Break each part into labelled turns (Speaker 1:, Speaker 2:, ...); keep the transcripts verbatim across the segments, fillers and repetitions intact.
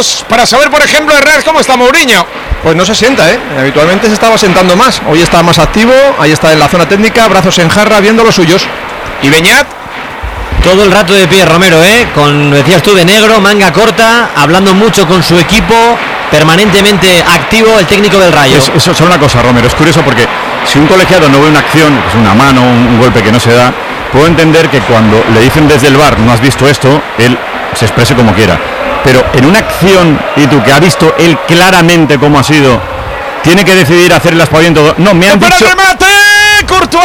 Speaker 1: minutos para saber, por ejemplo, Herrera, cómo está Mourinho.
Speaker 2: Pues no se sienta, ¿eh? Habitualmente se estaba sentando más. Hoy está más activo, ahí está en la zona técnica, brazos en jarra, viendo los suyos.
Speaker 1: ¿Y Beñat?
Speaker 3: Todo el rato de pie, Romero, ¿eh? Con, decías tú, de negro, manga corta, hablando mucho con su equipo, permanentemente activo el técnico del Rayo.
Speaker 4: Es, eso es una cosa, Romero, es curioso porque si un colegiado no ve una acción, pues una mano, un, un golpe que no se da, puedo entender que cuando le dicen desde el V A R, no has visto esto, él se exprese como quiera. Pero en una acción, y tú que ha visto él claramente cómo ha sido, tiene que decidir hacer el aspaviento. No, me han
Speaker 1: ¡para
Speaker 4: dicho...
Speaker 1: el remate! ¡Courtois!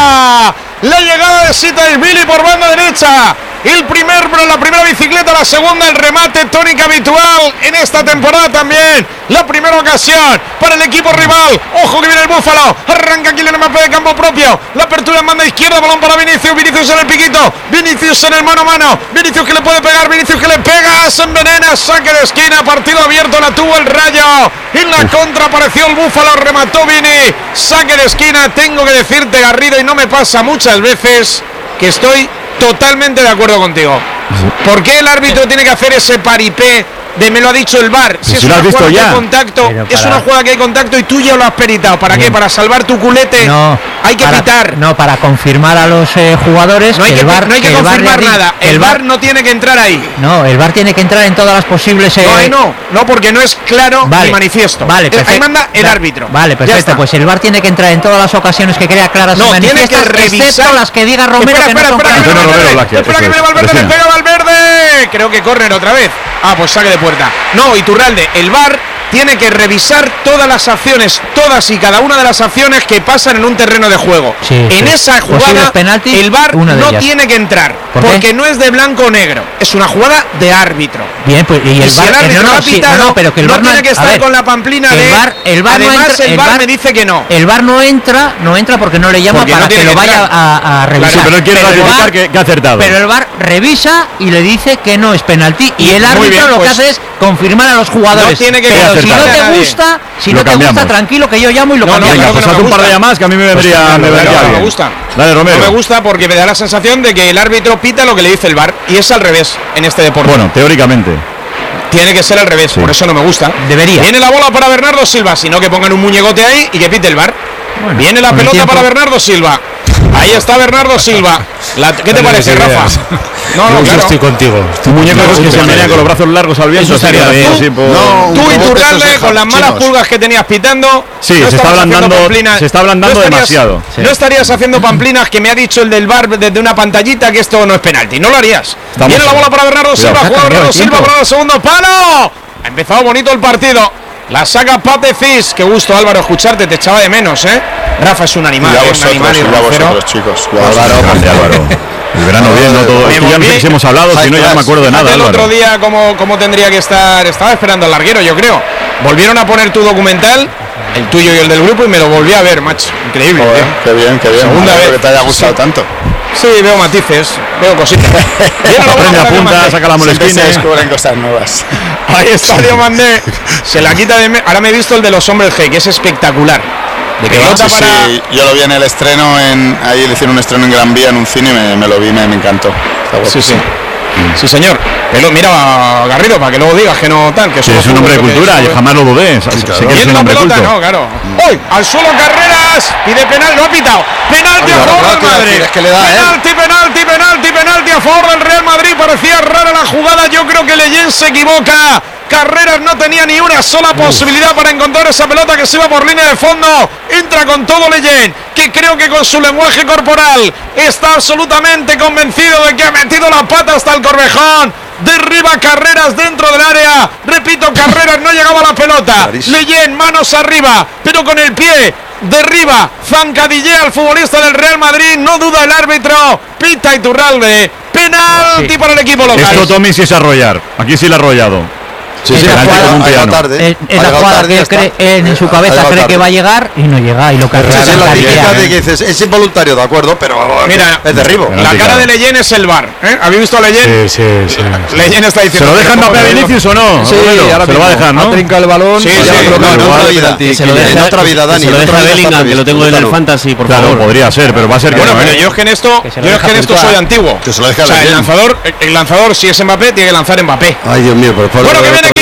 Speaker 1: La llegada de Sitaishvili por banda derecha. El primer, la primera bicicleta, la segunda, el remate, tónica habitual en esta temporada también. La primera ocasión para el equipo rival. Ojo que viene el Búfalo. Arranca Kylian Mbappé de campo propio. La apertura en banda izquierda, balón para Vinicius. Vinicius en el piquito. Vinicius en el mano a mano. Vinicius que le puede pegar. Vinicius que le pega. Se envenena. Saque de esquina. Partido abierto. La tuvo el Rayo. En la contra apareció el Búfalo. Remató Vini. Saque de esquina. Tengo que decirte, Garrido, y no me pasa muchas veces, que estoy totalmente de acuerdo contigo. ¿Por qué el árbitro tiene que hacer ese paripé de me lo ha dicho el V A R? Si es una jugada que hay contacto, es una jugada que hay contacto y tú ya lo has peritado. ¿Para qué? ¿Para salvar tu culete?
Speaker 5: No,
Speaker 1: hay que
Speaker 5: para,
Speaker 1: pitar.
Speaker 5: No, para confirmar a los eh, jugadores.
Speaker 1: No hay que,
Speaker 5: el V A R,
Speaker 1: no hay que, que confirmar el nada. El, el V A R no tiene que entrar ahí.
Speaker 5: No, el V A R tiene que entrar en todas las posibles. Eh,
Speaker 1: no, ahí no, no, porque no es claro
Speaker 5: vale,
Speaker 1: ni manifiesto.
Speaker 5: Vale,
Speaker 1: ahí manda el árbitro.
Speaker 5: Vale, perfecto. Pues el V A R tiene que entrar en todas las ocasiones que crea claras
Speaker 1: no,
Speaker 5: y manifiestas,
Speaker 1: tiene que revisar,
Speaker 5: excepto las que diga Romero.
Speaker 1: Espera,
Speaker 5: que
Speaker 1: espera,
Speaker 5: no
Speaker 1: espera,
Speaker 5: son
Speaker 1: que
Speaker 5: claras.
Speaker 1: Valverde, Valverde, espera que viene Valverde, le pega Valverde. Creo que corren otra vez. Ah, pues saque de puerta. No, Iturralde, el V A R tiene que revisar todas las acciones, todas y cada una de las acciones que pasan en un terreno de juego.
Speaker 5: Sí,
Speaker 1: en
Speaker 5: sí.
Speaker 1: esa jugada,
Speaker 5: penalti,
Speaker 1: el V A R no
Speaker 5: ellas.
Speaker 1: tiene que entrar,
Speaker 5: ¿Por
Speaker 1: porque
Speaker 5: qué?
Speaker 1: no es de blanco o negro, es una jugada de árbitro.
Speaker 5: Bien, pues y el
Speaker 1: y si
Speaker 5: V A R,
Speaker 1: el árbitro
Speaker 5: no, no,
Speaker 1: ha pitado,
Speaker 5: sí, no, no, pero que el
Speaker 1: no
Speaker 5: V A R
Speaker 1: tiene
Speaker 5: no,
Speaker 1: que estar
Speaker 5: ver,
Speaker 1: con la pamplina de...
Speaker 5: El V A R, el V A R
Speaker 1: además,
Speaker 5: no entra,
Speaker 1: el
Speaker 5: el
Speaker 1: V A R
Speaker 5: V A R
Speaker 1: me dice que no.
Speaker 5: El V A R no entra, no entra porque no le llama
Speaker 1: Porque
Speaker 5: para
Speaker 1: no
Speaker 5: que
Speaker 1: tiene
Speaker 5: lo
Speaker 1: que
Speaker 5: vaya
Speaker 1: entrar.
Speaker 5: a, a revisar.
Speaker 4: Sí, pero él quiere ratificar que, que ha acertado.
Speaker 5: Pero el V A R revisa y le dice que no es penalti. Y el
Speaker 1: Muy
Speaker 5: árbitro
Speaker 1: bien,
Speaker 5: lo
Speaker 1: pues,
Speaker 5: que hace es confirmar a los jugadores.
Speaker 1: No tiene que
Speaker 5: pero si no
Speaker 1: acertar.
Speaker 5: te gusta, si
Speaker 4: Lo
Speaker 5: no te
Speaker 4: cambiamos.
Speaker 5: gusta, tranquilo que yo llamo y lo
Speaker 1: No, no,
Speaker 5: cambiamos.
Speaker 4: Venga,
Speaker 1: claro
Speaker 4: pues
Speaker 1: que no
Speaker 4: haz
Speaker 1: me
Speaker 4: un par de
Speaker 1: gusta.
Speaker 4: llamadas que a mí me vendría,
Speaker 1: Pues,
Speaker 4: me vendría
Speaker 1: no, no
Speaker 4: bien.
Speaker 1: me gusta.
Speaker 4: Dale, Romero.
Speaker 1: No me gusta porque me da la sensación de que el árbitro pita lo que le dice el V A R y es al revés en este deporte.
Speaker 4: Bueno, teóricamente.
Speaker 1: Tiene que ser al revés,
Speaker 4: Sí.
Speaker 1: por eso no me gusta.
Speaker 5: Debería.
Speaker 1: Viene la bola para Bernardo Silva, sino que pongan un muñegote ahí y que pite el V A R.
Speaker 5: Bueno,
Speaker 1: Viene la
Speaker 5: con el
Speaker 1: pelota
Speaker 5: tiempo.
Speaker 1: para Bernardo Silva. Ahí está Bernardo Silva. La, ¿Qué te
Speaker 6: Dale,
Speaker 1: parece,
Speaker 6: sí,
Speaker 1: Rafa?
Speaker 6: veas.
Speaker 1: No, no,
Speaker 6: Yo
Speaker 1: claro.
Speaker 6: estoy contigo.
Speaker 4: Un muñeco
Speaker 6: No,
Speaker 4: que
Speaker 6: sí,
Speaker 4: se
Speaker 6: sí,
Speaker 4: menea
Speaker 6: sí.
Speaker 4: con los brazos largos al viento.
Speaker 3: Eso estaría bien.
Speaker 4: así por-
Speaker 6: No,
Speaker 1: Tú
Speaker 6: un
Speaker 1: y
Speaker 6: robot
Speaker 1: Turralde,
Speaker 6: esos de
Speaker 1: con las malas
Speaker 6: chinos.
Speaker 1: pulgas que tenías pitando.
Speaker 4: Sí,
Speaker 1: no
Speaker 4: se está
Speaker 1: estabas haciendo
Speaker 4: ablandando-
Speaker 1: pamplinas.
Speaker 4: se está ablandando
Speaker 1: no estarías-
Speaker 4: demasiado.
Speaker 1: No estarías haciendo pamplinas que me ha dicho el del V A R desde una pantallita que esto no es penalti. No lo harías.
Speaker 4: Estamos
Speaker 1: Viene la
Speaker 4: bien.
Speaker 1: bola para Bernardo
Speaker 4: Cuidado.
Speaker 1: Silva. Juega
Speaker 5: Saca,
Speaker 1: Bernardo
Speaker 5: el
Speaker 1: Silva
Speaker 5: tiempo.
Speaker 1: para el segundo palo. Ha empezado bonito el partido. La saca Pate Cis. Qué gusto, Álvaro, escucharte. Te echaba de menos, ¿eh? Rafa es un animal,
Speaker 6: Ya
Speaker 1: ¿eh? un
Speaker 6: vosotros,
Speaker 1: animal y
Speaker 6: ya
Speaker 1: rocero.
Speaker 6: vosotros, chicos. Ya
Speaker 4: Álvaro,
Speaker 6: vosotros.
Speaker 4: grande, Álvaro. El verano bien, no todo.
Speaker 1: Me
Speaker 4: Es que ya no sé
Speaker 1: volví-
Speaker 4: si hemos hablado, si no ya no me acuerdo de nada,
Speaker 1: Fíjate el
Speaker 4: Álvaro.
Speaker 1: otro día cómo, cómo tendría que estar. Estaba esperando al larguero, yo creo. Volvieron a poner tu documental, el tuyo y el del grupo, y me lo volví a ver, macho. Increíble,
Speaker 6: Joder,
Speaker 1: tío.
Speaker 6: qué bien, qué bien.
Speaker 1: Segunda
Speaker 6: Me alegro
Speaker 1: vez.
Speaker 6: que te haya gustado
Speaker 1: Sí.
Speaker 6: tanto.
Speaker 1: Sí, veo matices, veo cositas. Viene la bola
Speaker 4: Aprende a
Speaker 1: para
Speaker 4: punta,
Speaker 1: Diomandé.
Speaker 4: saca la
Speaker 6: Siempre se
Speaker 4: molestina.
Speaker 6: descubren cosas nuevas.
Speaker 1: Ahí está Diomandé. Se la quita de. me- Ahora me he visto el de los hombres G, que es espectacular. De pelota
Speaker 6: Sí,
Speaker 1: para.
Speaker 6: sí, yo lo vi en el estreno, en, ahí le hicieron un estreno en Gran Vía en un cine y me, me lo vi, me, me encantó. Está
Speaker 1: Sí, sí.
Speaker 6: guapísimo.
Speaker 1: Sí, señor. Pero mira, Garrido, para que luego digas que no tal, que
Speaker 4: Sí,
Speaker 1: solo
Speaker 4: es un hombre de
Speaker 1: fútbol, que
Speaker 4: cultura,
Speaker 1: solo-
Speaker 4: yo jamás lo dudé. Sé que es
Speaker 1: Viene
Speaker 4: un
Speaker 1: la
Speaker 4: hombre
Speaker 1: pelota,
Speaker 4: culto.
Speaker 1: no, claro. ¡Uy! Al suelo Carreras. Pide penal, lo ha pitado. Penalti a
Speaker 6: Claro,
Speaker 1: favor
Speaker 6: claro,
Speaker 1: del
Speaker 6: te iba a
Speaker 1: Madrid.
Speaker 6: decir, es que le da, ¿eh?
Speaker 1: penalti, penalti, penalti, penalti a favor del Real Madrid. Parecía rara la jugada. Yo creo que Leyen se equivoca. Carreras no tenía ni una sola posibilidad para encontrar esa pelota que se iba por línea de fondo. Entra con todo Leyen, que creo que con su lenguaje corporal está absolutamente convencido de que ha metido la pata hasta el Corvejón. Derriba Carreras dentro del área. Repito, Carreras no llegaba a la pelota.
Speaker 6: Clarísimo.
Speaker 1: Leyen, manos arriba, pero con el pie. Derriba, zancadillea al futbolista del Real Madrid. No duda el árbitro. Pita Iturralde. Penalti
Speaker 5: Sí.
Speaker 1: para el equipo local.
Speaker 4: Esto Tommy sí es arrollar. Aquí sí la ha arrollado.
Speaker 6: Sí, sí,
Speaker 5: Esa
Speaker 6: ha
Speaker 5: jugada-
Speaker 6: llegado-
Speaker 4: un
Speaker 6: ha llegado
Speaker 4: piano.
Speaker 6: tarde.
Speaker 5: Es, es
Speaker 6: Ha
Speaker 5: la
Speaker 6: llegado
Speaker 5: jugada
Speaker 6: tarde,
Speaker 5: que
Speaker 6: ya
Speaker 5: él
Speaker 6: está.
Speaker 5: cree, él en su
Speaker 6: Ha
Speaker 5: cabeza
Speaker 6: llegado
Speaker 5: cree que
Speaker 6: tarde.
Speaker 5: va a llegar y no llega y lo
Speaker 6: Sí,
Speaker 5: carrea.
Speaker 6: sí, la
Speaker 5: zancadillea.
Speaker 6: típica de que dices, es involuntario, de acuerdo, pero
Speaker 1: Mira,
Speaker 6: es derribo.
Speaker 4: Pero-
Speaker 1: La
Speaker 4: Penalti,
Speaker 1: cara
Speaker 4: claro.
Speaker 1: de Leyen es el bar. ¿eh? ¿Habéis visto a Leyen?
Speaker 6: Sí, sí, sí.
Speaker 1: Leyen está
Speaker 4: ¿Se
Speaker 1: diciendo.
Speaker 4: lo dejan Mbappé a Vinicius o no?
Speaker 2: Sí,
Speaker 4: Romero?
Speaker 2: ahora
Speaker 4: se lo va a
Speaker 2: mismo.
Speaker 4: dejar, ¿no?
Speaker 2: Ha trincado el balón.
Speaker 1: Sí,
Speaker 2: y
Speaker 1: sí,
Speaker 2: ya
Speaker 1: sí,
Speaker 2: lo
Speaker 6: no,
Speaker 2: coloca.
Speaker 6: en otra vida,
Speaker 3: Que se lo deja,
Speaker 6: en otra vida, Dani.
Speaker 3: que se lo
Speaker 6: en
Speaker 3: deja
Speaker 6: otra vida está
Speaker 3: Bellingham, que lo tengo en el
Speaker 6: previsto,
Speaker 3: fantasy, por
Speaker 4: Claro,
Speaker 3: favor.
Speaker 4: podría ser, pero va a ser que
Speaker 1: Bueno,
Speaker 4: no,
Speaker 1: pero
Speaker 4: ¿eh?
Speaker 1: yo es que en esto,
Speaker 5: Que se lo
Speaker 1: yo es
Speaker 5: deja
Speaker 1: que en esto
Speaker 5: Courtois.
Speaker 1: soy antiguo.
Speaker 6: Que se lo deje a
Speaker 1: O sea, el
Speaker 6: Leyen.
Speaker 1: lanzador, el lanzador, si es Mbappé, tiene que lanzar Mbappé.
Speaker 6: Ay, Dios mío, por favor.
Speaker 1: Bueno, que viene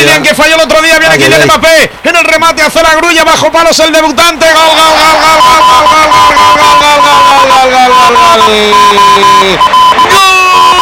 Speaker 1: Kylian que falló el otro día, viene Kylian Mbappé en el remate hace la grulla, bajo palos el debutante, gol, gol, gol, gol, gol, gol, gol, gol, gol, gol, gol, gol, gol.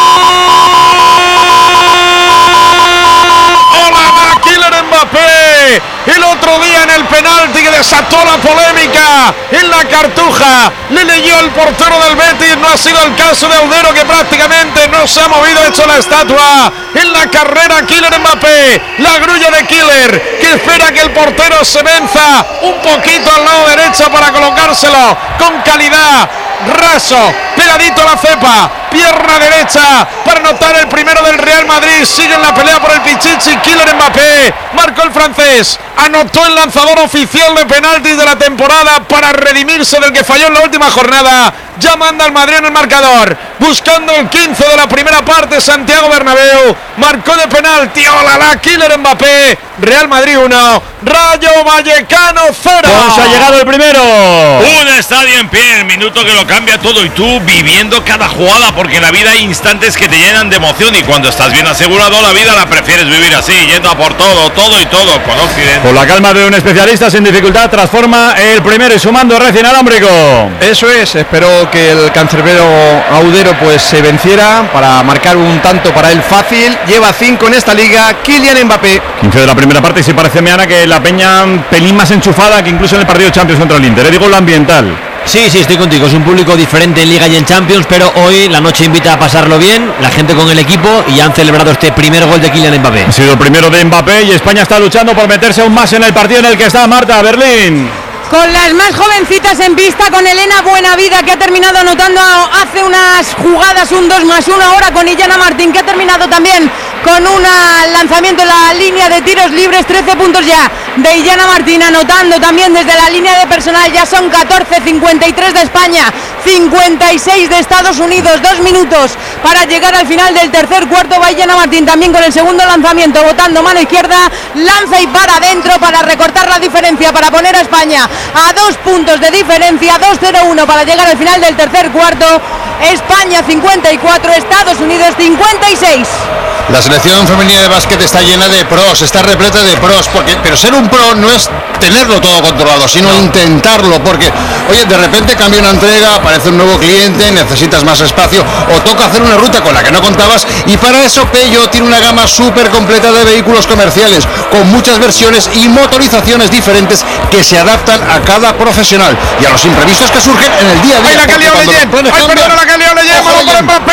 Speaker 1: Mbappé, el otro día en el penalti que desató la polémica en la Cartuja, le leyó el portero del Betis, no ha sido el caso de Audero que prácticamente no se ha movido, ha hecho la estatua en la carrera. Kylian Mbappé, la grulla de Killer, que espera que el portero se venza un poquito al lado derecho para colocárselo con calidad, raso, pegadito a la cepa, pierna derecha para anotar el primero del Real Madrid. Sigue en la pelea por el Pichichi. Kylian Mbappé marcó el francés, anotó el lanzador oficial de penaltis de la temporada para redimirse del que falló en la última jornada. Ya manda el Madrid en el marcador, buscando el quince de la primera parte. Santiago Bernabéu marcó de penalti. ¡Hola la Kylian Mbappé! Real Madrid uno, Rayo Vallecano cero.
Speaker 4: Pues ha llegado el primero.
Speaker 7: Un estadio en pie, el minuto que lo cambia todo, y tú viviendo cada jugada, porque en la vida hay instantes que te llenan de emoción, y cuando estás bien asegurado la vida la prefieres vivir así, yendo a por todo, todo y todo con Occident.
Speaker 4: Con la calma de un especialista sin dificultad transforma el primero y sumando recién alámbrico.
Speaker 2: Eso es, espero que el cancerbero Audero pues se venciera para marcar un tanto para él fácil. Lleva cinco en esta liga Kylian Mbappé.
Speaker 4: quince de la primera parte, y sí parece, Meana, que la Peña pelín más enchufada que incluso en el partido de Champions contra el Inter. ¿Eh? Digo lo ambiental.
Speaker 3: Sí, sí, estoy contigo, es un público diferente en Liga y en Champions, pero hoy la noche invita a pasarlo bien, la gente con el equipo, y han celebrado este primer gol de Kylian Mbappé.
Speaker 4: Ha sido el primero de Mbappé y España está luchando por meterse aún más en el partido en el que está Marta Berlín.
Speaker 8: Con las más jovencitas en pista, con Elena Buenavida, que ha terminado anotando hace unas jugadas un dos más uno, ahora con Illana Martín, que ha terminado también con un lanzamiento en la línea de tiros libres. Trece puntos ya de Illana Martín, anotando también desde la línea de personal. Ya son catorce, cincuenta y tres de España, cincuenta y seis de Estados Unidos. Dos minutos para llegar al final del tercer cuarto. Va Illana Martín también con el segundo lanzamiento, botando mano izquierda, lanza y para adentro para recortar la diferencia, para poner a España a dos puntos de diferencia. Dos cero uno para llegar al final del tercer cuarto. España cincuenta y cuatro, Estados Unidos cincuenta y seis.
Speaker 9: La selección femenina de básquet está llena de pros, está repleta de pros, porque, pero ser un pro no es tenerlo todo controlado, sino no. intentarlo, porque, oye, de repente cambia una entrega, aparece un nuevo cliente, necesitas más espacio, o toca hacer una ruta con la que no contabas, y para eso Peugeot tiene una gama súper completa de vehículos comerciales, con muchas versiones y motorizaciones diferentes que se adaptan a cada profesional y a los imprevistos que surgen en el día a día.
Speaker 1: ¡Ay, la que lió Leyen! ¡Ay, perdona, la que lió Leyen! ¡Vamos por Mbappé!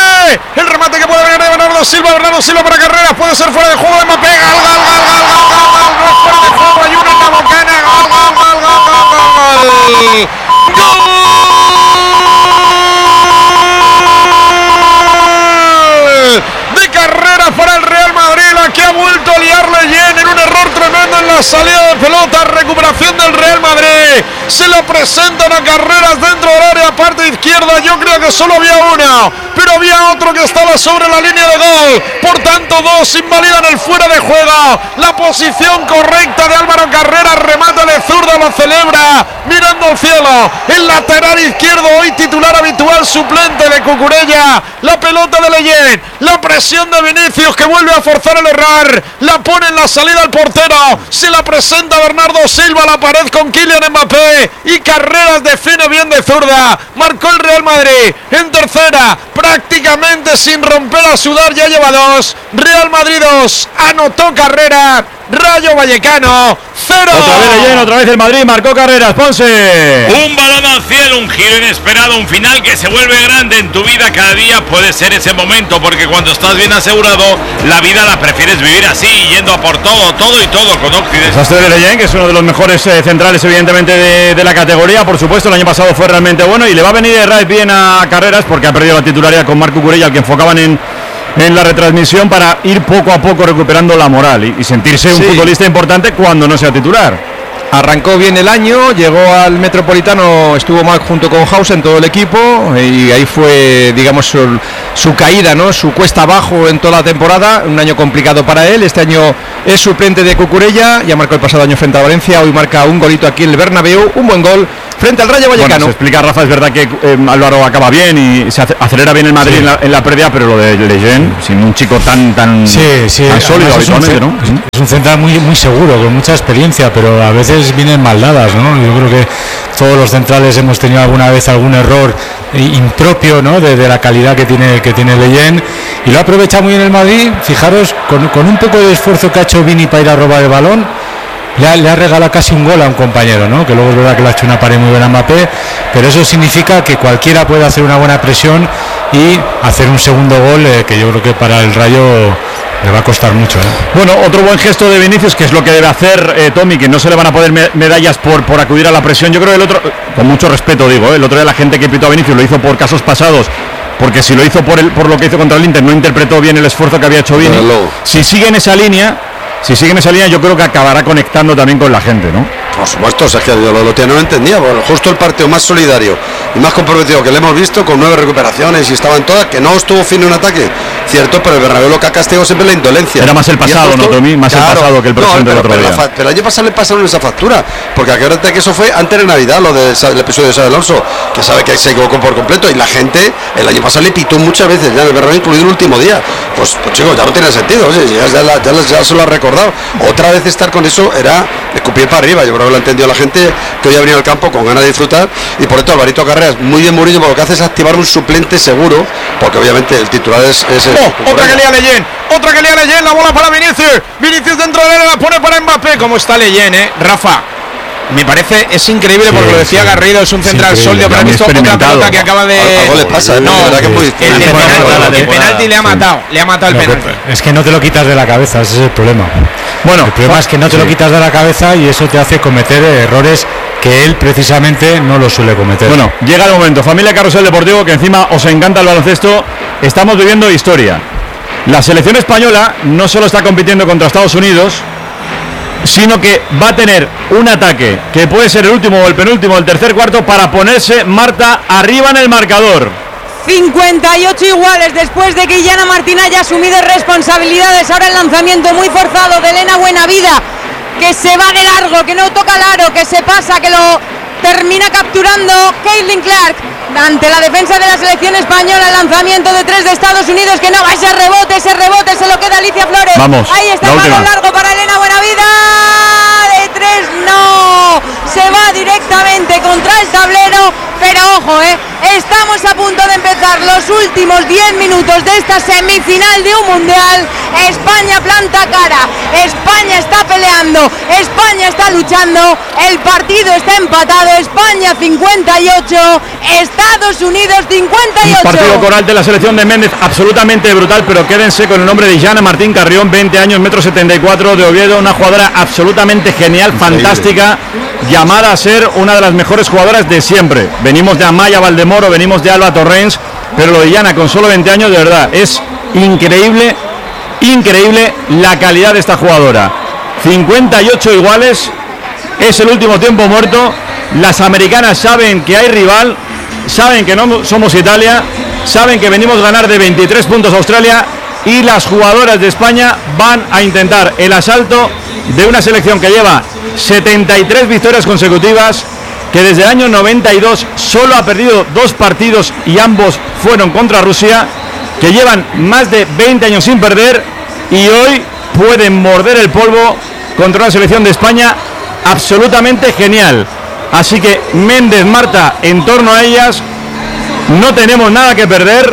Speaker 1: El remate que puede venir de Bernardo Silva, Bernardo Silva para Carreras, puede ser fuera de juego de Mbappé. ¡Gol, gol, gol, gol, gol, gol! No es fuera de juego, hay uno en la bocana. ¡Gol, gol, gol, gol, gol, gol! ¡Gol! De Carreras para el Real Madrid, la que ha vuelto a liar Leyen en un error tremendo en la salida de pelota. Recuperación del Real Madrid. Se la presentan a Carreras dentro del área, parte izquierda. Yo creo que solo había una, pero había otro que estaba sobre la línea de gol. Por tanto, dos invalidan el fuera de juego. La posición correcta de Álvaro Carreras. Remata de zurda, lo celebra mirando al cielo. El lateral izquierdo, hoy titular habitual, suplente de Cucurella. La pelota de Leyen. La presión de Vinicius, que vuelve a forzar el error. La pone en la salida al portero. Se la presenta Bernardo Silva a la pared con Kylian Mbappé. Y Carreras define bien de zurda. Marcó el Real Madrid en tercera, prácticamente sin romper a sudar. Ya lleva dos. Real Madrid dos. Anotó Carreras. Rayo Vallecano cero.
Speaker 4: Otra vez Leyen, otra vez el Madrid, marcó Carreras. Ponce.
Speaker 7: Un balón al cielo, un giro inesperado, un final que se vuelve grande en tu vida. Cada día puede ser ese momento, porque cuando estás bien asegurado, la vida la prefieres vivir así, yendo a por todo, todo y todo con Occident.
Speaker 4: Desastre de Leyen, que es uno de los mejores eh, centrales evidentemente de, de la categoría. Por supuesto, el año pasado fue realmente bueno y le va a venir de raíz bien a Carreras, porque ha perdido la titularidad con Marc Cucurella, al que enfocaban en en la retransmisión, para ir poco a poco recuperando la moral y, y sentirse un sí. futbolista importante cuando no sea titular.
Speaker 2: Arrancó bien el año, llegó al Metropolitano, estuvo mal junto con Hausen, todo el equipo, y ahí fue, digamos, su, su caída, ¿no? Su cuesta abajo en toda la temporada. Un año complicado para él. Este año es suplente de Cucurella, ya marcó el pasado año frente a Valencia, hoy marca un golito aquí en el Bernabéu, un buen gol frente al Rayo Vallecano.
Speaker 4: Bueno, se explica, Rafa, es verdad que eh, Álvaro acaba bien y se acelera bien el Madrid sí. en, la, en la previa, pero lo de Leyen, sin un chico tan tan,
Speaker 10: sí, sí.
Speaker 4: tan sólido habitualmente,
Speaker 10: es un,
Speaker 4: ¿no?
Speaker 10: Es un central muy, muy seguro, con mucha experiencia, pero a veces vienen mal dadas, ¿no? Yo creo que todos los centrales hemos tenido alguna vez algún error impropio, ¿no? de, de la calidad que tiene que tiene Leyen, y lo ha aprovechado muy bien el Madrid. Fijaros, con, con un poco de esfuerzo que ha hecho Vini para ir a robar el balón, le ha, le ha regalado casi un gol a un compañero, ¿no? Que luego es verdad que le ha hecho una pared muy buena a Mbappé, pero eso significa que cualquiera puede hacer una buena presión y hacer un segundo gol, eh, que yo creo que para el Rayo le va a costar mucho, ¿eh?
Speaker 4: Bueno, otro buen gesto de Vinicius, que es lo que debe hacer eh, Tommy, que no se le van a poder me- medallas por, por acudir a la presión. Yo creo que el otro, con mucho respeto digo, ¿eh? el otro día la gente que pitó a Vinicius lo hizo por casos pasados, porque si lo hizo por el, por lo que hizo contra el Inter, no interpretó bien el esfuerzo que había hecho Vini. Si sigue en esa línea, si sigue en esa línea, yo creo que acabará conectando también con la gente, ¿no?
Speaker 11: Por supuesto, o sea, que yo lo, lo, no lo entendía, bueno, justo el partido más solidario y más comprometido que le hemos visto, con nueve recuperaciones y estaban todas, que no estuvo fino en ataque, cierto, pero el Bernabéu lo que ha castigado siempre la indolencia.
Speaker 4: Era más el pasado, ¿no, Tommy? Más claro, el pasado que el presente no,
Speaker 11: pero,
Speaker 4: del otro
Speaker 11: pero
Speaker 4: día.
Speaker 11: La fa- pero el año pasado le pasaron esa factura, porque acuérdate que eso fue antes de Navidad, lo del de, episodio de Xabi Alonso, que sabe que se equivocó por completo, y la gente el año pasado le pitó muchas veces, ya en el Bernabéu, incluido el último día. Pues, pues chicos, ya no tiene sentido, oye, ya, ya, ya, ya, ya se lo ha recordado. Otra vez estar con eso era escupir para arriba, yo creo que lo ha entendido la gente, que hoy ha venido al campo con ganas de disfrutar, y por esto Alvarito Carreras, muy bien Murillo, porque lo que hace es activar un suplente seguro, porque obviamente el titular es... es el,
Speaker 1: oh, otra que lía Leyen, otra que lía Leyen, la bola para Vinicius, Vinicius dentro de él, la pone para Mbappé. ¿Cómo está Leyen, eh? Rafa, me parece, es increíble, sí, porque lo decía sí, Garrido, es un central sí, sólido, pero ha visto otra pelota que acaba de...
Speaker 11: Algo le pasa,
Speaker 1: no,
Speaker 11: verdad que muy...
Speaker 1: el, el, el, penalti, el penalti le ha matado, le ha matado el penalti.
Speaker 10: Es que no te lo quitas de la cabeza, ese es el problema. Bueno, el problema es que no te sí. lo quitas de la cabeza y eso te hace cometer errores que él precisamente no lo suele cometer.
Speaker 4: Bueno, llega el momento, familia Carrusel Deportivo, que encima os encanta el baloncesto, estamos viviendo historia. La selección española no solo está compitiendo contra Estados Unidos, sino que va a tener un ataque que puede ser el último o el penúltimo del tercer cuarto para ponerse, Marta, arriba en el marcador.
Speaker 8: cincuenta y ocho iguales después de que Illana Martín haya asumido responsabilidades. Ahora el lanzamiento muy forzado de Elena Buenavida, que se va de largo, que no toca el aro, que se pasa, que lo termina capturando Caitlin Clark ante la defensa de la selección española. El lanzamiento de tres de Estados Unidos, que no va, ese rebote, ese rebote se lo queda Alicia Flores.
Speaker 4: Vamos,
Speaker 8: ahí está el balón largo para Elena Buenavida, de tres no, se va directamente contra el tablero, pero ojo, eh, estamos a punto de empezar los últimos diez minutos de esta semifinal de un mundial. España planta cara, España está peleando, España está luchando, el partido está empatado, España cincuenta y ocho, Estados Unidos cincuenta y ocho.
Speaker 4: Un partido coral de la selección de Méndez absolutamente brutal, pero quédense con el nombre de Illana Martín Carrión, veinte años, metro setenta y cuatro, de Oviedo, una jugadora absolutamente genial, increíble, fantástica, llamada a ser una de las mejores jugadoras de siempre. Venimos de Amaya Valdemoro, venimos de Alba Torrens, pero lo de Illana con solo veinte años, de verdad, es increíble, increíble la calidad de esta jugadora. cincuenta y ocho iguales, es el último tiempo muerto. Las americanas saben que hay rival, saben que no somos Italia, saben que venimos a ganar de veintitrés puntos a Australia, y las jugadoras de España van a intentar el asalto de una selección que lleva setenta y tres victorias consecutivas, que desde el año noventa y dos solo ha perdido dos partidos y ambos fueron contra Rusia, que llevan más de veinte años sin perder y hoy pueden morder el polvo contra una selección de España absolutamente genial. Así que Méndez, Marta, en torno a ellas no tenemos nada que perder,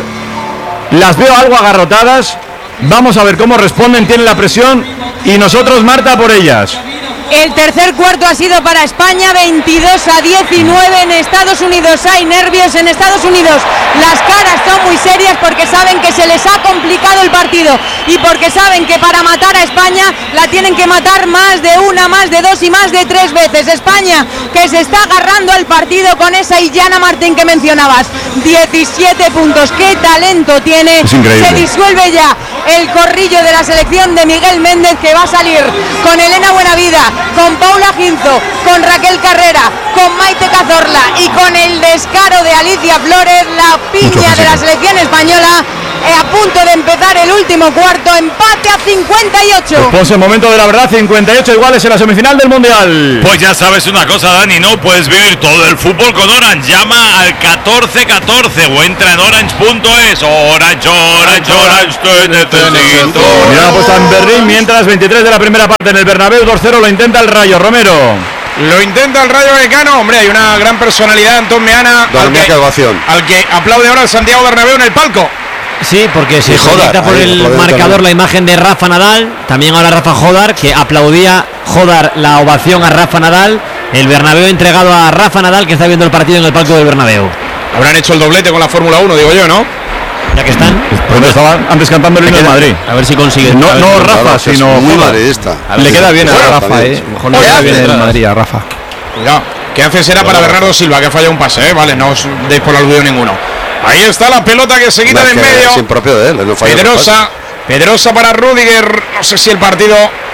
Speaker 4: las veo algo agarrotadas, vamos a ver cómo responden, tienen la presión y nosotros, Marta, por ellas.
Speaker 8: El tercer cuarto ha sido para España, veintidós a diecinueve. En Estados Unidos hay nervios, en Estados Unidos las caras son muy serias porque saben que se les ha complicado el partido y porque saben que para matar a España la tienen que matar más de una, más de dos y más de tres veces. España que se está agarrando al partido con esa Illana Martín que mencionabas, diecisiete puntos, qué talento tiene. Se disuelve ya el corrillo de la selección de Miguel Méndez, que va a salir con Elena Buenavida, con Paula Ginzo, con Raquel Carrera, con Maite Cazorla y con el descaro de Alicia Flores. La piña de la selección española a punto de empezar el último cuarto, empate a cincuenta y ocho.
Speaker 4: Pues el momento de la verdad, cincuenta y ocho iguales en la semifinal del Mundial.
Speaker 7: Pues ya sabes una cosa, Dani, no puedes vivir todo el fútbol con Orange. Llama al catorce catorce o entra en orange punto es. Orange, Orange, Orange, te necesito.
Speaker 4: Mira la puesta en Berlín, mientras veintitrés de la primera parte en el Bernabéu, dos cero lo intenta el Rayo. Romero.
Speaker 1: Lo intenta el Rayo Vallecano. Hombre, hay una gran personalidad, Antón Meana, al que, al que aplaude ahora el Santiago Bernabéu en el palco.
Speaker 3: Sí, porque se proyecta por el marcador también la imagen de Rafa Nadal, también ahora Rafa Jodar, que aplaudía Jodar la ovación a Rafa Nadal. El Bernabéu entregado a Rafa Nadal, que está viendo el partido en el palco del Bernabéu.
Speaker 1: Habrán hecho el doblete con la Fórmula uno, digo yo, ¿no?
Speaker 3: Ya que están.
Speaker 4: Pues estaban antes cantando el himno de Madrid.
Speaker 3: A ver si consiguen.
Speaker 4: No, no Rafa, claro, sino
Speaker 11: muy madridista.
Speaker 4: Le queda bien a Rafa, eh.
Speaker 2: Mejor le queda bien el Madrid a Rafa.
Speaker 1: Cuidado. ¿Qué hace será para Bernardo Silva, que falla un pase, eh? Vale, no os deis por aludido ninguno. Ahí está la pelota que se quita de en medio.
Speaker 11: Es impropio de él, no falla.
Speaker 1: Pedrosa, Pedrosa para Rüdiger. No sé si el partido,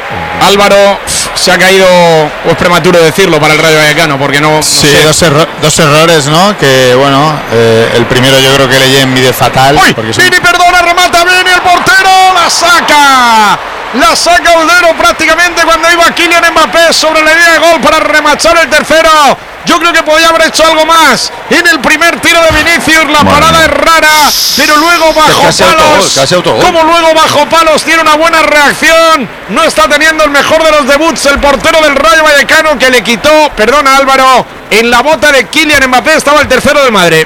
Speaker 1: Álvaro, se ha caído, o es prematuro decirlo para el Rayo Vallecano, porque no. no
Speaker 6: sí,
Speaker 1: sé.
Speaker 6: dos, erro dos errores, ¿no? Que bueno, eh, el primero yo creo que Leyen mide fatal.
Speaker 1: ¡Uy!
Speaker 6: Porque
Speaker 1: Vini, perdona, remata Vini, el portero, la saca. La saca Oldero prácticamente cuando iba Kylian Mbappé sobre la línea de gol para remachar el tercero. Yo creo que podía haber hecho algo más en el primer tiro de Vinicius. La
Speaker 11: Madre.
Speaker 1: parada es rara, pero luego bajo
Speaker 11: casi
Speaker 1: palos.
Speaker 11: autogol, casi autogol.
Speaker 1: Como luego bajo palos tiene una buena reacción. No está teniendo el mejor de los debuts el portero del Rayo Vallecano, que le quitó, perdona Álvaro, en la bota de Kylian Mbappé estaba el tercero del Madrid.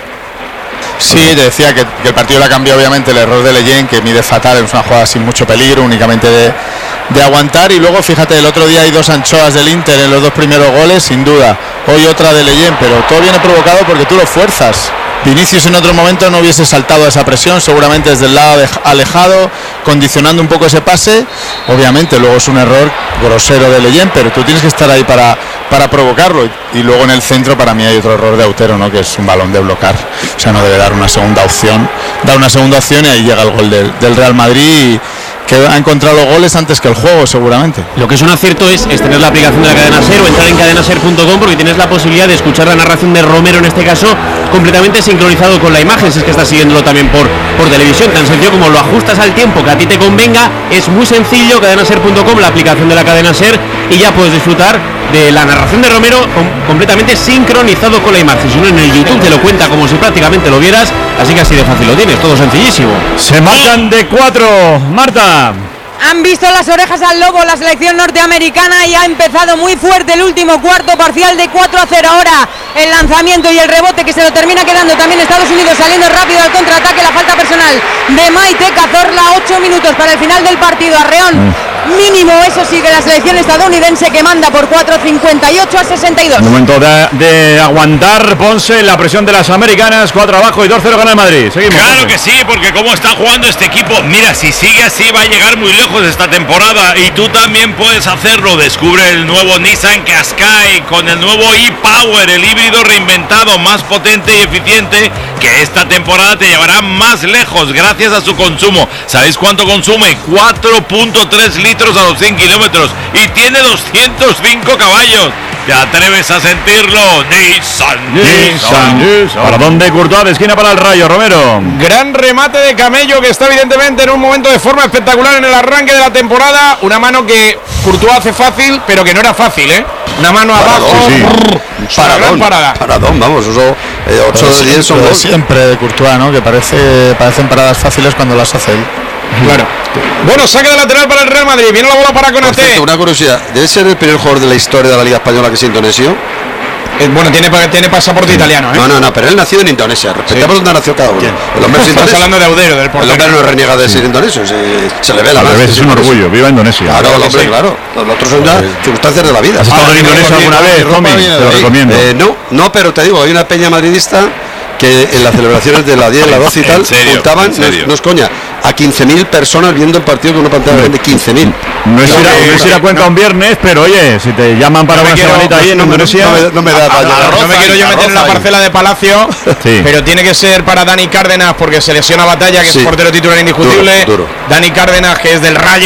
Speaker 6: Sí, te decía que, que el partido le ha cambiado obviamente el error de Leyen, que mide fatal, es una jugada sin mucho peligro, únicamente de, de aguantar. Y luego fíjate, el otro día hay dos anchoas del Inter en los dos primeros goles, sin duda. Hoy otra de Leyen, pero todo viene provocado porque tú lo fuerzas. Vinicius en otro momento no hubiese saltado a esa presión, seguramente desde el lado de, alejado, condicionando un poco ese pase. Obviamente luego es un error grosero de Leyen, pero tú tienes que estar ahí para, para provocarlo. Y luego en el centro para mí hay otro error de Autero, ¿no? Que es un balón de blocar, o sea, no debe dar una segunda opción, da una segunda opción y ahí llega el gol del, del Real Madrid, que ha encontrado goles antes que el juego seguramente.
Speaker 12: Lo que es un acierto es, es tener la aplicación de la cadena SER o entrar en cadena ser punto com, porque tienes la posibilidad de escuchar la narración de Romero en este caso completamente sincronizado con la imagen, si es que estás siguiéndolo también por, por televisión. Tan sencillo como lo ajustas al tiempo que a ti te convenga, es muy sencillo, cadena ser punto com, la aplicación de la cadena SER, y ya puedes disfrutar de la narración de Romero com completamente sincronizado con la imagen. Si no, en el YouTube te lo cuenta como si prácticamente lo vieras, así que así de fácil lo tienes, todo sencillísimo.
Speaker 4: Se marcan de cuatro, Marta.
Speaker 8: Han visto las orejas al lobo la selección norteamericana y ha empezado muy fuerte el último cuarto, parcial de cuatro a cero. Ahora el lanzamiento y el rebote que se lo termina quedando también Estados Unidos, saliendo rápido al contraataque. La falta personal de Maite Cazorla, ocho minutos para el final del partido. Arreón mínimo, eso sí, que la selección estadounidense, que manda por cuatro, cincuenta y ocho a sesenta y dos.
Speaker 4: Momento de, de aguantar, Ponce, la presión de las americanas, cuatro abajo y dos cero gana el Madrid. Seguimos.
Speaker 7: Claro
Speaker 4: Ponce.
Speaker 7: que sí, porque como está jugando este equipo, mira, si sigue así va a llegar muy lejos esta temporada, y tú también puedes hacerlo. Descubre el nuevo Nissan Qashqai con el nuevo e-Power, el híbrido reinventado, más potente y eficiente, que esta temporada te llevará más lejos gracias a su consumo. ¿Sabéis cuánto consume? cuatro punto tres litros a los cien kilómetros y tiene doscientos cinco caballos. ¿Te atreves a sentirlo? Nissan,
Speaker 4: Nissan, Nissan. ¿Para dónde Courtois? De esquina para el Rayo, Romero.
Speaker 1: Gran remate de Camello, que está evidentemente en un momento de forma espectacular en el arranque de la temporada. Una mano que Courtois hace fácil, pero que no era fácil, ¿eh? Una mano abajo.
Speaker 11: Sí, sí. Paradón,
Speaker 1: parada.
Speaker 11: paradón, vamos, eso, eh, ocho de diez son
Speaker 6: Lo de
Speaker 11: gol.
Speaker 6: siempre de Courtois, ¿no? Que parece parecen paradas fáciles cuando las hace él.
Speaker 1: Claro. Bueno, saque de lateral para el Real Madrid. Viene la bola para
Speaker 11: Por
Speaker 1: Konaté.
Speaker 11: cierto, una curiosidad, ¿debe ser el primer jugador de la historia de la Liga Española que es indonesio?
Speaker 1: Eh, bueno, tiene, tiene pasaporte italiano, ¿eh?
Speaker 11: No, no, no, pero él nació en Indonesia. Respetamos donde nació cada uno. El hombre es
Speaker 1: Estás
Speaker 11: indonesio.
Speaker 1: hablando de Audero, del
Speaker 11: El
Speaker 1: portero.
Speaker 11: hombre no reniega de ser indonesio, se, se le ve la
Speaker 4: Al
Speaker 11: mano.
Speaker 4: revés, es un orgullo. Viva Indonesia.
Speaker 11: Claro, el
Speaker 1: que
Speaker 11: hombre,
Speaker 1: sí.
Speaker 11: claro. Los otros son ya circunstancias de la vida.
Speaker 4: ¿Has estado en Indonesia alguna vez, Tommy? Te lo
Speaker 11: Sí,
Speaker 4: recomiendo.
Speaker 11: eh, no, no, pero te digo, hay una peña madridista que en las celebraciones de la diez, la doce y
Speaker 7: ¿En
Speaker 11: tal,
Speaker 7: serio?
Speaker 11: juntaban,
Speaker 7: ¿En serio?
Speaker 11: no, no es coña, a quince mil personas viendo el partido con una pantalla grande, quince mil.
Speaker 4: No es, ir a, no es ir a cuenta un viernes, pero oye, si te llaman para
Speaker 1: No me
Speaker 4: una
Speaker 1: quiero-
Speaker 4: semanita ahí en
Speaker 11: no me-
Speaker 4: Indonesia.
Speaker 11: no me- no me da para llegar.
Speaker 1: No me quiero yo meter en la parcela de Palacio,
Speaker 4: Sí.
Speaker 1: pero tiene que ser para Dani Cárdenas, porque se lesiona Batalla, que
Speaker 11: Sí.
Speaker 1: es portero titular indiscutible.
Speaker 11: Duro, duro.
Speaker 1: Dani Cárdenas, que es del Rayo,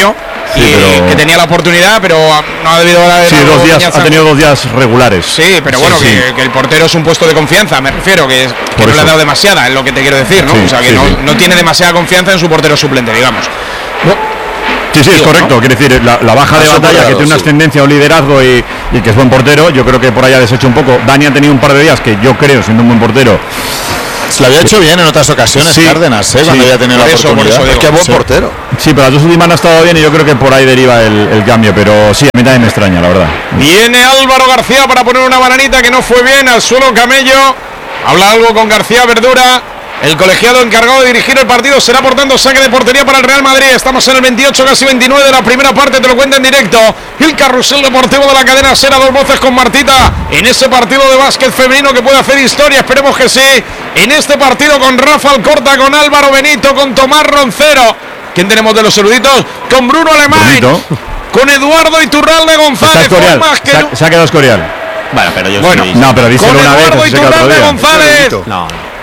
Speaker 1: y
Speaker 4: pero...
Speaker 1: que tenía la oportunidad, pero no ha debido haber.
Speaker 4: Sí, dos días, ha tenido dos días regulares.
Speaker 1: Sí, pero
Speaker 4: sí,
Speaker 1: bueno,
Speaker 4: sí.
Speaker 1: Que, que el portero es un puesto de confianza, me refiero, que, que no le ha dado demasiada, es lo que te quiero decir, ¿no?
Speaker 4: Sí,
Speaker 1: o sea, que
Speaker 4: sí,
Speaker 1: no,
Speaker 4: sí.
Speaker 1: no tiene demasiada confianza en su portero suplente, digamos. No.
Speaker 4: Sí, sí, es
Speaker 1: Digo,
Speaker 4: correcto.
Speaker 1: ¿no?
Speaker 4: Quiere decir, la, la baja de
Speaker 11: Eso
Speaker 4: batalla,
Speaker 11: claro,
Speaker 4: que tiene una
Speaker 11: sí.
Speaker 4: ascendencia o liderazgo y, y que es buen portero, yo creo que por ahí ha deshecho un poco. Dani ha tenido un par de días que yo creo, siendo un buen portero,
Speaker 6: Se lo había hecho bien en otras ocasiones,
Speaker 4: Sí,
Speaker 6: Cárdenas, ¿eh? cuando
Speaker 4: sí.
Speaker 6: había tenido
Speaker 1: Por
Speaker 6: la
Speaker 1: eso, por
Speaker 6: oportunidad.
Speaker 1: eso digo.
Speaker 11: Es que buen
Speaker 4: Sí.
Speaker 11: portero.
Speaker 4: sí, pero las dos últimas no ha estado bien y yo creo que por ahí deriva el, el cambio. Pero sí, a mí también me extraña, la verdad.
Speaker 1: Viene Álvaro García para poner una bananita que no fue bien al suelo Camello. Habla algo con García Verdura. El colegiado encargado de dirigir el partido será por tanto saque de portería para el Real Madrid. Estamos en el veintiocho, casi veintinueve de la primera parte, te lo cuento en directo. El carrusel deportivo de la cadena SER a dos voces con Martita en ese partido de básquet femenino que puede hacer historia, esperemos que sí. En este partido con Rafa Alcorta, con Álvaro Benito, con Tomás Roncero. ¿Quién tenemos de los eruditos? Con Bruno Alemán,
Speaker 4: Brunito.
Speaker 1: con Eduardo Iturralde
Speaker 4: Está
Speaker 1: González.
Speaker 4: Escorial,
Speaker 1: Más que
Speaker 4: se, ha, se ha quedado Escorial.
Speaker 12: Bueno, pero yo
Speaker 1: Bueno,
Speaker 12: soy-
Speaker 4: No, pero díselo
Speaker 1: con
Speaker 4: una vez,
Speaker 1: Eduardo
Speaker 4: así se queda otro
Speaker 1: Iturralde
Speaker 4: día.
Speaker 1: González.
Speaker 12: No,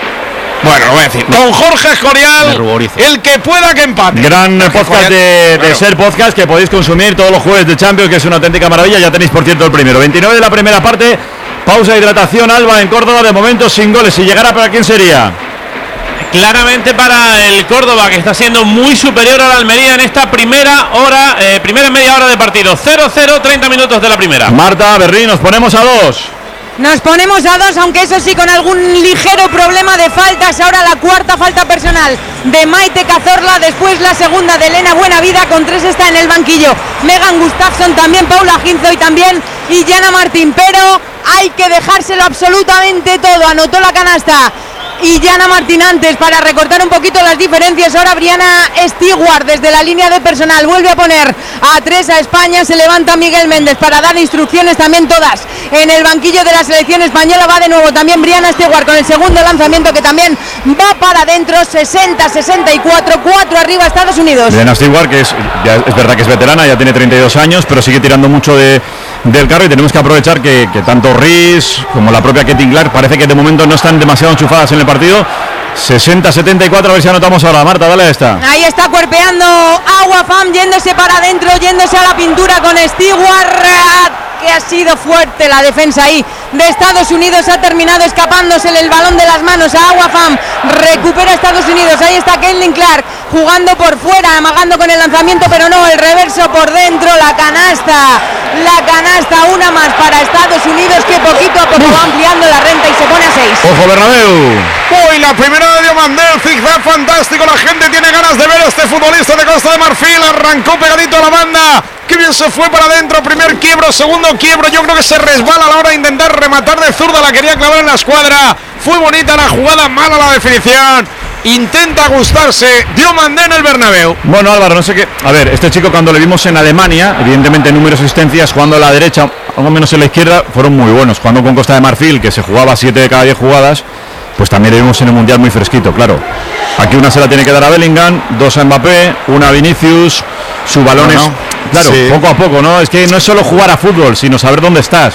Speaker 1: Bueno, lo voy a decir. Con Jorge
Speaker 12: Me
Speaker 1: Escorial,
Speaker 12: ruborizo.
Speaker 1: el que pueda que empate.
Speaker 4: Gran
Speaker 1: Jorge
Speaker 4: podcast
Speaker 1: Escorial,
Speaker 4: de, de
Speaker 1: claro.
Speaker 4: Ser Podcast que podéis consumir todos los jueves de Champions, que es una auténtica maravilla. Ya tenéis, por cierto, el primero. veintinueve de la primera parte. Pausa de hidratación. Alba en Córdoba, de momento sin goles. Si llegara, ¿para quién sería?
Speaker 12: claramente para el Córdoba, que está siendo muy superior a la Almería en esta primera hora, eh, primera media hora de partido. cero cero, treinta minutos de la primera.
Speaker 4: Marta Berrín, nos ponemos a dos.
Speaker 8: Nos ponemos a dos, aunque eso sí, con algún ligero problema de faltas. Ahora la cuarta falta personal de Maite Cazorla, después la segunda de Elena Buenavida, con tres está en el banquillo Megan Gustafsson, también Paula Ginzo y también Illana Martín, pero hay que dejárselo absolutamente todo. Anotó la canasta Illana Martín antes para recortar un poquito las diferencias. Ahora Briana Stewart desde la línea de personal vuelve a poner a tres a España. Se levanta Miguel Méndez para dar instrucciones también todas en el banquillo de la selección española. Va de nuevo también Briana Stewart con el segundo lanzamiento, que también va para adentro. Sesenta sesenta y cuatro, cuatro arriba Estados Unidos.
Speaker 4: Elena Stewart, que es, ya es verdad que es veterana, ya tiene treinta y dos años, pero sigue tirando mucho de, del carro, y tenemos que aprovechar que, que tanto Riz como la propia Ketin Clark parece que de momento no están demasiado enchufadas en el partido. Sesenta setenta y cuatro, a ver si anotamos ahora. Marta, dale a esta.
Speaker 8: Ahí está cuerpeando Agua Fam, yéndose para adentro, yéndose a la pintura con Stewart, que ha sido fuerte la defensa ahí de Estados Unidos. Ha terminado escapándose el balón de las manos a Agua Fam. Recupera Estados Unidos. Ahí está Caitlin Clark jugando por fuera, amagando con el lanzamiento, pero no, el reverso por dentro. La canasta, la canasta, una más para Estados Unidos, que poquito a poco va ampliando la renta y se pone a seis.
Speaker 4: Ojo, Bernabéu.
Speaker 1: Uy, la primera de Diomandé, zigzag fantástico. La gente tiene ganas de ver a este futbolista de Costa de Marfil. Arrancó pegadito a la banda. Qué bien se fue para adentro. Primer quiebro, segundo quiebro. Yo creo que se resbala a la hora de intentar rematar de zurda. La quería clavar en la escuadra. Fue bonita la jugada, mala la definición. Intenta gustarse Diomandé en el Bernabéu.
Speaker 4: Bueno, Álvaro, no sé qué. A ver, este chico, cuando le vimos en Alemania, evidentemente números de asistencias, jugando a la derecha, algo menos en la izquierda, fueron muy buenos. Jugando con Costa de Marfil, que se jugaba siete de cada diez jugadas, pues también le vimos en el Mundial muy fresquito, claro. Aquí una se la tiene que dar a Bellingham, dos a Mbappé, una a Vinicius, su balón es...
Speaker 6: Bueno,
Speaker 4: claro,
Speaker 6: sí.
Speaker 4: poco a poco, ¿no? Es que no es solo jugar a fútbol, sino saber dónde estás.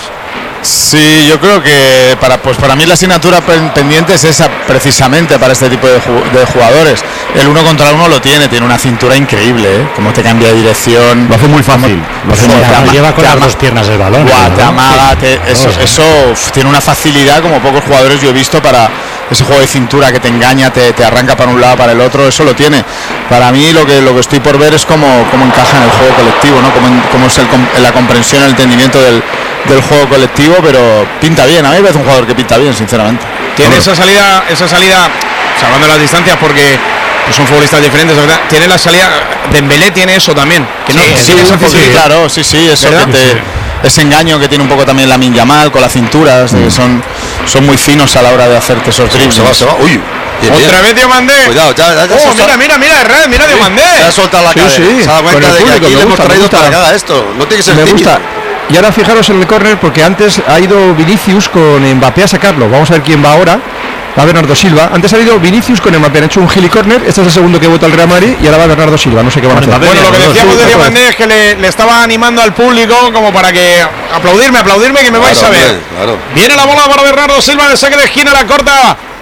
Speaker 6: Sí, yo creo que para pues para mí la asignatura pen- pendiente es esa, precisamente para este tipo de, ju- de jugadores. El uno contra uno lo tiene, tiene una cintura increíble, ¿eh? Cómo te cambia de dirección.
Speaker 4: Lo hace muy fácil. Lo hace muy
Speaker 6: Te
Speaker 4: fácil.
Speaker 6: ama-
Speaker 10: lleva con
Speaker 6: te
Speaker 10: las
Speaker 6: ama-
Speaker 10: dos piernas del balón.
Speaker 6: Buah,
Speaker 10: ¿no?
Speaker 6: te amaga, te- eso,
Speaker 10: Vamos,
Speaker 6: eso uf, tiene una facilidad como pocos jugadores yo he visto para ese juego de cintura que te engaña, te, te arranca para un lado, para el otro, eso lo tiene. Para mí lo que lo que estoy por ver es cómo, cómo encaja en el juego colectivo, ¿no? Cómo, en- cómo es el com- la comprensión, el entendimiento del, del juego colectivo, pero pinta bien. A mí me parece un jugador que pinta bien, sinceramente.
Speaker 1: Tiene esa salida, esa salida, salvando las distancias porque pues son futbolistas diferentes, ¿verdad? Tiene la salida, Dembélé tiene eso también. Que no,
Speaker 6: Sí,
Speaker 1: que
Speaker 6: sí,
Speaker 1: tiene esa
Speaker 6: un poquito,
Speaker 1: facilidad.
Speaker 6: claro, sí, sí, eso
Speaker 1: ¿Verdad?
Speaker 6: que te- ese engaño que tiene un poco también Lamine Yamal con la cintura, es de que son, son muy finos a la hora de hacerte esos dribles.
Speaker 11: Se va, se va. Uy. Bien,
Speaker 1: Otra
Speaker 11: bien.
Speaker 1: vez Diomandé.
Speaker 11: Cuidado, ya, ya, ya
Speaker 1: Oh,
Speaker 11: se
Speaker 1: mira,
Speaker 11: está-
Speaker 1: mira, mira, Herrera, mira Diomandé.
Speaker 11: Se ha soltado la
Speaker 2: Sí,
Speaker 11: cadera.
Speaker 2: sí,
Speaker 11: Se ha dado
Speaker 2: con
Speaker 11: cuenta
Speaker 2: el
Speaker 11: de que
Speaker 2: público,
Speaker 11: aquí
Speaker 2: me
Speaker 11: le hemos
Speaker 2: gusta, me
Speaker 11: traído
Speaker 2: gusta.
Speaker 11: para que haga esto. No tiene que ser
Speaker 2: Me
Speaker 11: tímido.
Speaker 2: gusta. Y ahora fijaros en el córner, porque antes ha ido Vinicius con Mbappé a sacarlo. Vamos a ver quién va ahora. Va Bernardo Silva. Antes ha ido Vinicius con Mbappé. Han hecho un gili corner. Este es el segundo que vota el Real Madrid. Y ahora va Bernardo Silva. No sé qué van a hacer.
Speaker 1: Bueno, lo que decíamos de
Speaker 2: Sí,
Speaker 1: Diomandé es que le, le estaba animando al público como para que aplaudirme, aplaudirme que me vais a
Speaker 11: Claro,
Speaker 1: ver.
Speaker 11: hombre, claro.
Speaker 1: Viene la bola para Bernardo Silva en el saque de esquina, la corta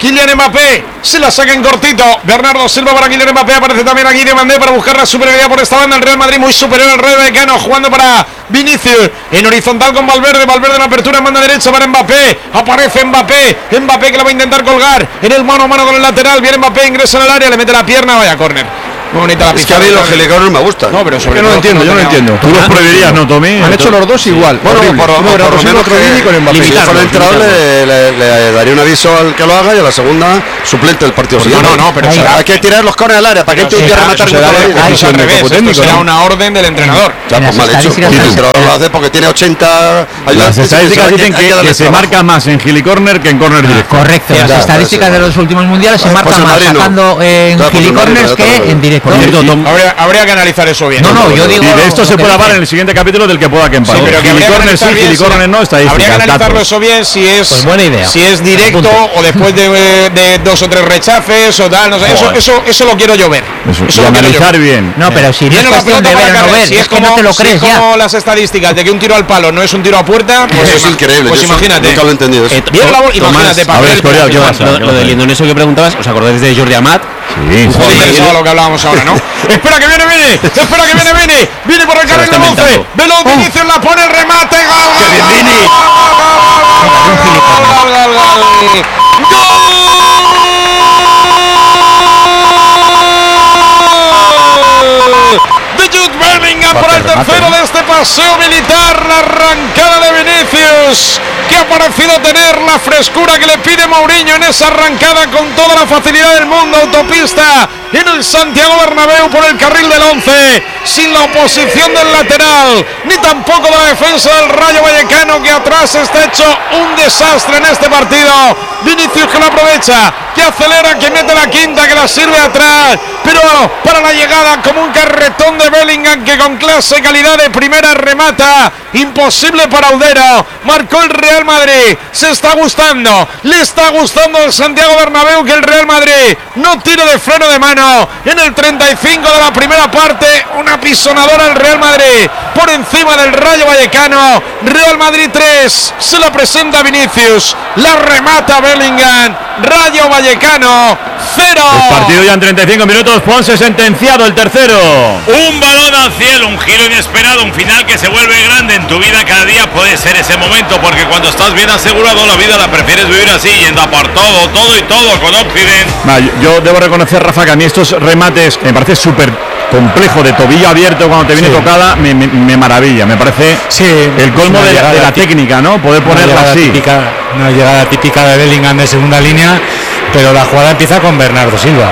Speaker 1: Kylian Mbappé se la saca en cortito. Bernardo Silva para Kylian Mbappé. Aparece también aquí de Mandé para buscar la superioridad por esta banda. El Real Madrid muy superior al Rayo Vallecano, jugando para Vinicius en horizontal con Valverde. Valverde en apertura en banda derecha para Mbappé. Aparece Mbappé. Mbappé que la va a intentar colgar en el mano a mano con el lateral. Viene Mbappé, ingresa en el área, le mete la pierna. Vaya córner. Muy bonita la
Speaker 11: Es que
Speaker 1: pista.
Speaker 11: a mí los helicorners me gustan.
Speaker 1: No, pero sobre
Speaker 2: Yo no lo
Speaker 1: todo
Speaker 2: entiendo, yo no lo entiendo.
Speaker 4: Tú los prohibirías, ¿no, Tommy?
Speaker 2: Han hecho los dos igual.
Speaker 11: Bueno,
Speaker 2: horrible.
Speaker 11: por,
Speaker 2: Uno
Speaker 11: por,
Speaker 2: Bernardo
Speaker 11: por lo
Speaker 2: Silva,
Speaker 11: menos
Speaker 2: otro Vini con
Speaker 11: que
Speaker 2: Mbappé.
Speaker 11: si yo fuera entrenador le, le, le daría un aviso al que lo haga y a la segunda suplente del partido
Speaker 1: No,
Speaker 11: siguiente.
Speaker 1: no, no, pero
Speaker 11: Hay,
Speaker 1: será-
Speaker 11: hay que tirar los corners al área para que
Speaker 1: Pero
Speaker 11: tú
Speaker 1: será-
Speaker 11: a rematar
Speaker 1: será
Speaker 11: con
Speaker 1: de-
Speaker 11: toda la vida.
Speaker 1: eso al revés, esto será una orden del entrenador.
Speaker 11: Ya, pues mal hecho.
Speaker 5: estadísticas
Speaker 11: El
Speaker 5: dicen-
Speaker 11: entrenador lo hace porque tiene ochenta ayudantes.
Speaker 4: Las estadísticas
Speaker 11: Hay que-
Speaker 4: dicen
Speaker 11: hay
Speaker 4: que,
Speaker 11: darles
Speaker 4: que se
Speaker 11: trabajo.
Speaker 4: marca más en gilicorner que en corner directo.
Speaker 5: Correcto,
Speaker 11: Ya,
Speaker 5: las
Speaker 11: ya,
Speaker 5: estadísticas
Speaker 11: pues,
Speaker 5: de los últimos mundiales se
Speaker 11: pues
Speaker 5: marcan
Speaker 11: el
Speaker 5: más
Speaker 11: Madrid no.
Speaker 5: sacando en
Speaker 11: Ya, pues el
Speaker 5: gilicorners
Speaker 11: Madrid no, ya,
Speaker 5: que en directo.
Speaker 4: Por cierto, Tom,
Speaker 1: Habría, habría que analizar eso bien.
Speaker 5: No, no, yo digo.
Speaker 4: y de esto
Speaker 5: lo
Speaker 4: se
Speaker 5: que
Speaker 4: puede hablar
Speaker 5: dice.
Speaker 4: en el siguiente capítulo del que pueda que empate.
Speaker 1: Sí, pero que habría que
Speaker 4: Gilicorner sí,
Speaker 1: analizar bien
Speaker 4: gilicorner
Speaker 1: si-
Speaker 4: no, estadística.
Speaker 1: Habría que analizarlo
Speaker 4: datos.
Speaker 1: eso bien si es,
Speaker 3: Pues buena idea.
Speaker 1: si es directo
Speaker 3: Apunte.
Speaker 1: o después de, de dos o tres rechaces o tal. No sé, eso,
Speaker 4: Joder.
Speaker 1: eso, eso lo quiero yo ver.
Speaker 4: Eso,
Speaker 1: Eso
Speaker 4: y
Speaker 1: lo quiero yo
Speaker 4: analizar
Speaker 1: ver.
Speaker 4: bien.
Speaker 5: No, pero si no es
Speaker 1: Viene la
Speaker 5: cuestión
Speaker 1: pelota
Speaker 5: de
Speaker 1: para
Speaker 5: ver o no
Speaker 1: cargar.
Speaker 5: ver,
Speaker 1: Si
Speaker 5: es
Speaker 1: es
Speaker 5: que
Speaker 1: como,
Speaker 5: no te lo
Speaker 1: si
Speaker 5: crees
Speaker 1: es como
Speaker 5: ya.
Speaker 1: las estadísticas de que un tiro al palo no es un tiro a puerta, pues,
Speaker 11: Eso es increíble.
Speaker 1: pues
Speaker 11: yo eso
Speaker 1: imagínate.
Speaker 11: Nunca lo he entendido. eso.
Speaker 12: Eh,
Speaker 1: Viene la bola,
Speaker 4: Tomás,
Speaker 1: imagínate,
Speaker 4: a ver,
Speaker 1: papel,
Speaker 4: Escorial, ¿qué
Speaker 1: papel,
Speaker 4: pasa?
Speaker 12: Lo, lo del indonesio que preguntabas, ¿os acordáis de Jordi Amat?
Speaker 4: Sí,
Speaker 1: Muy
Speaker 4: sí.
Speaker 1: interesado lo que hablábamos ahora, ¿no? Espera que viene Vini, espera que viene Vini, Vini por el carril de
Speaker 12: está
Speaker 1: once,
Speaker 12: inventando.
Speaker 1: Veloz Vinicius la pone el remate, gol,
Speaker 11: ¡Qué bien, Vini!
Speaker 1: gol, gol, gol, gol de Jude Bellingham por el tercero de este paseo militar, la arrancada de Vinicius, que ha parecido tener la frescura que le pide Mourinho en esa arrancada con toda la facilidad del mundo, autopista en el Santiago Bernabéu por el carril del once, sin la oposición del lateral, ni tampoco de la defensa del Rayo Vallecano, que atrás está hecho un desastre en este partido. Vinicius que lo aprovecha, que acelera, que mete la quinta, que la sirve atrás, pero para la llegada como un carretón de Bellingham, que con clase, calidad de primera remata, imposible para Udero. Marcó el Real Madrid, se está gustando, le está gustando el Santiago Bernabéu que el Real Madrid no tire de freno de mano. En el treinta y cinco de la primera parte, una pisonadora el Real Madrid por encima del Rayo Vallecano. Real Madrid tres, se la presenta Vinicius, la remata Bellingham. Rayo Vallecano cero.
Speaker 4: El partido ya en treinta y cinco minutos, Ponce sentenciado el tercero.
Speaker 7: Un balón al cielo, un giro inesperado, un final que se vuelve grande en tu vida. Cada día puede ser ese momento, porque cuando estás bien asegurado, la vida la prefieres vivir así, yendo a por todo, todo y todo con Occident.
Speaker 4: Va, yo, yo debo reconocer, Rafa, que a mí estos remates me parece súper complejo, de tobillo abierto cuando te viene
Speaker 10: Sí.
Speaker 4: tocada, me, me- me maravilla. Me parece
Speaker 10: Sí,
Speaker 4: el colmo
Speaker 10: una
Speaker 4: de, la- de
Speaker 10: llegada
Speaker 4: la
Speaker 10: tí-
Speaker 4: técnica, ¿no? Poder
Speaker 10: Una
Speaker 4: ponerla
Speaker 10: llegada
Speaker 4: así.
Speaker 10: típica, una llegada típica de Bellingham de segunda línea, pero la jugada empieza con Bernardo Silva,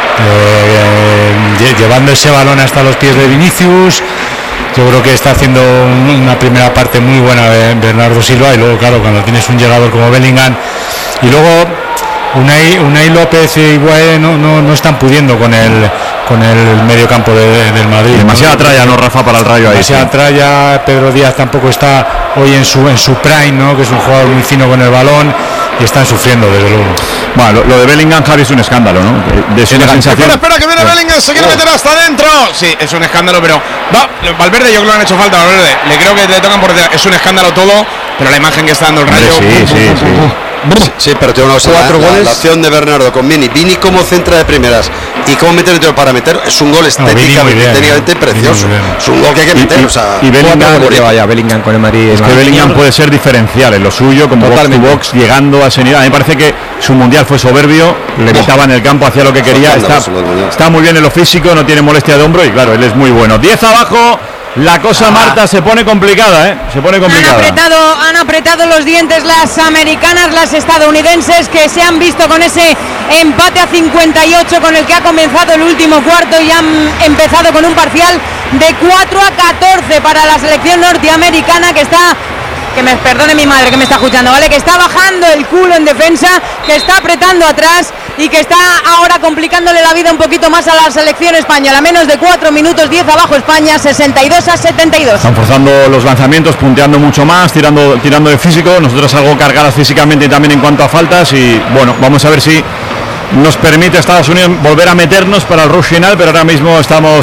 Speaker 10: eh, lle- llevando ese balón hasta los pies de Vinicius. Yo creo que está haciendo un- una primera parte muy buena de Bernardo Silva, y luego, claro, cuando tienes un llegador como Bellingham, y luego Unai, Unai López y Higuaín no, no, no están pudiendo con el con el medio campo de- del Madrid.
Speaker 4: Demasiada tralla, ¿no, Rafa, para el Rayo ahí?
Speaker 10: Demasiada
Speaker 4: sí.
Speaker 10: tralla. Pedro Díaz tampoco está hoy en su en su prime, ¿no? Que es un jugador muy fino con el balón, y están sufriendo, desde luego.
Speaker 4: Bueno, lo, lo de Bellingham, Javi, es un escándalo, ¿no? De, de es una sensación.
Speaker 1: Espera, espera, que viene Bellingham, se quiere meter hasta adentro. Sí, es un escándalo, pero va, Valverde, yo creo que le han hecho falta a Valverde. Le creo que le tocan por detrás. Es un escándalo todo, pero la imagen que está dando el Rayo.
Speaker 4: Hombre, sí, sí, sí.
Speaker 11: Sí, pero tengo una cosa,
Speaker 2: Cuatro
Speaker 11: la,
Speaker 2: goles.
Speaker 11: la acción de Bernardo con Vini, Vini como centra de primeras y cómo meter el tiro para meter, es un gol
Speaker 10: Vini muy
Speaker 11: estéticamente,
Speaker 10: bien,
Speaker 11: técnicamente
Speaker 10: Vini
Speaker 11: precioso.
Speaker 10: muy bien.
Speaker 11: Es un gol que hay que
Speaker 4: Y-
Speaker 11: meter,
Speaker 4: y-
Speaker 11: o sea,
Speaker 4: y Bellingham,
Speaker 2: Cuatro goles
Speaker 11: bonito.
Speaker 2: lleva ya Bellingham con el Madrid.
Speaker 4: Es que Bellingham puede ser diferencial en lo suyo, como box to
Speaker 2: Totalmente.
Speaker 4: box, llegando a ese nivel. A mí me parece que su mundial fue soberbio, le metaba en el campo, hacía lo que quería. Está,
Speaker 11: Escandaloso lo del Mundial.
Speaker 4: está muy bien en lo físico, no tiene molestia de hombro y claro, él es muy bueno. diez abajo, la cosa, Marta, se pone complicada, ¿eh? Se pone
Speaker 8: Han
Speaker 4: complicada.
Speaker 8: apretado, han apretado los dientes las americanas, las estadounidenses, que se han visto con ese empate a cincuenta y ocho con el que ha comenzado el último cuarto, y han empezado con un parcial de cuatro a catorce para la selección norteamericana, que está, que me perdone mi madre que me está escuchando, ¿vale? Que está bajando el culo en defensa, que está apretando atrás y que está ahora complicándole la vida un poquito más a la selección española. Menos de cuatro minutos, diez abajo España, sesenta y dos a setenta y dos.
Speaker 4: Están forzando los lanzamientos, punteando mucho más, tirando, tirando de físico. Nosotros algo cargadas físicamente y también en cuanto a faltas. Y bueno, vamos a ver si nos permite Estados Unidos volver a meternos para el rush final, pero ahora mismo estamos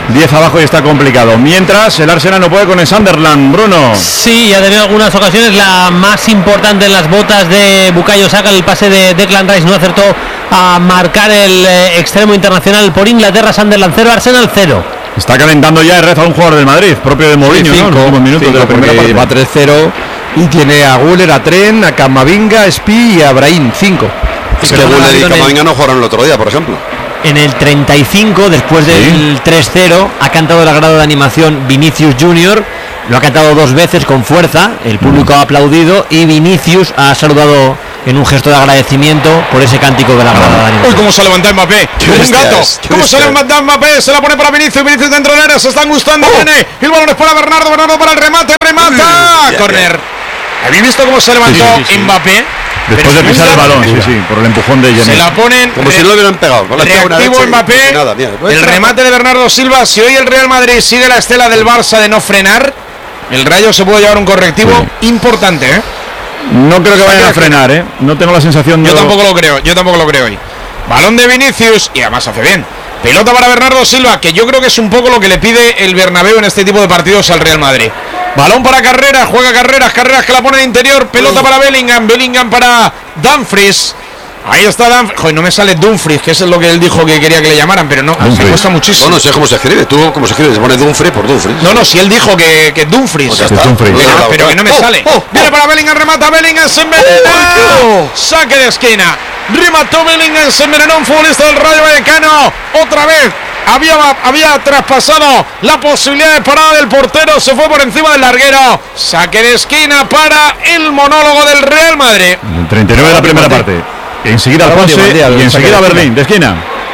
Speaker 4: diez abajo y está complicado. Mientras el Arsenal no puede con el Sunderland, Bruno.
Speaker 12: Sí, ha tenido algunas ocasiones, la más importante en las botas de Bukayo Saka, el pase de Declan Rice no acertó a marcar el eh, extremo internacional por Inglaterra. Sunderland cero, Arsenal cero.
Speaker 4: Está calentando ya el rezo a un jugador del Madrid, propio de Mourinho,
Speaker 2: sí, cinco,
Speaker 4: ¿no? Los minutos
Speaker 2: cinco,
Speaker 4: de la primera parte.
Speaker 2: va tres cero y tiene a Guller, a Tren, a Camavinga, a Spi y a Brahim, cinco.
Speaker 11: Es que Guller y Camavinga no jugaron el otro día, por ejemplo.
Speaker 3: En el treinta y cinco, después del
Speaker 4: ¿Sí?
Speaker 3: tres cero, ha cantado el grado de animación Vinicius Junior. Lo ha cantado dos veces con fuerza, el público ha aplaudido y Vinicius ha saludado en un gesto de agradecimiento por ese cántico de la grada de animación.
Speaker 1: Uy, cómo se levanta Mbappé, un gato, cómo se levanta Mbappé, se la pone para Vinicius, Vinicius dentro del área, se están gustando, oh. viene, el balón es para Bernardo, Bernardo para el remate, remata, córner. ¿Habéis visto cómo se levantó sí, sí, sí. Mbappé?
Speaker 4: Después de pisar el balón, sí, sí, por el empujón de Jenny.
Speaker 1: Se la ponen
Speaker 11: como si no lo hubieran pegado.
Speaker 1: Reactivo Mbappé, nada, mira, el remate de Bernardo Silva. Si hoy el Real Madrid sigue la estela del Barça de no frenar, el Rayo se puede llevar un correctivo sí. importante, ¿eh?
Speaker 4: No creo que vayan a frenar, ¿eh? No tengo la sensación de...
Speaker 1: Yo tampoco lo creo, yo tampoco lo creo hoy. Balón de Vinicius y además hace bien. Pelota para Bernardo Silva, que yo creo que es un poco lo que le pide el Bernabéu en este tipo de partidos al Real Madrid. Balón para Carreras, juega Carreras, Carreras que la pone de interior, pelota para Bellingham, Bellingham para Dumfries. Ahí está Dumfries. Joder, no me sale Dumfries, que es lo que él dijo que quería que le llamaran, pero no, me cuesta muchísimo.
Speaker 11: No, no sé cómo se escribe, tú cómo se escribe, se pone Dumfries por Dumfries.
Speaker 1: No, no, si él dijo que, que Dumfries.
Speaker 11: Pues ya está.
Speaker 4: Dumfries.
Speaker 1: Ah, pero que no me oh, sale. Oh, oh, Viene para Bellingham, remata Bellingham, se envenena. Oh, saque de esquina. Remató Bellingham, se envenenó un futbolista del Rayo Vallecano. Otra vez. Había, había traspasado la posibilidad de parada del portero, se fue por encima del larguero. Saque de esquina para el monólogo del Real Madrid.
Speaker 4: El treinta y nueve de la primera parte. Enseguida Alfonso y enseguida Berlín, de esquina.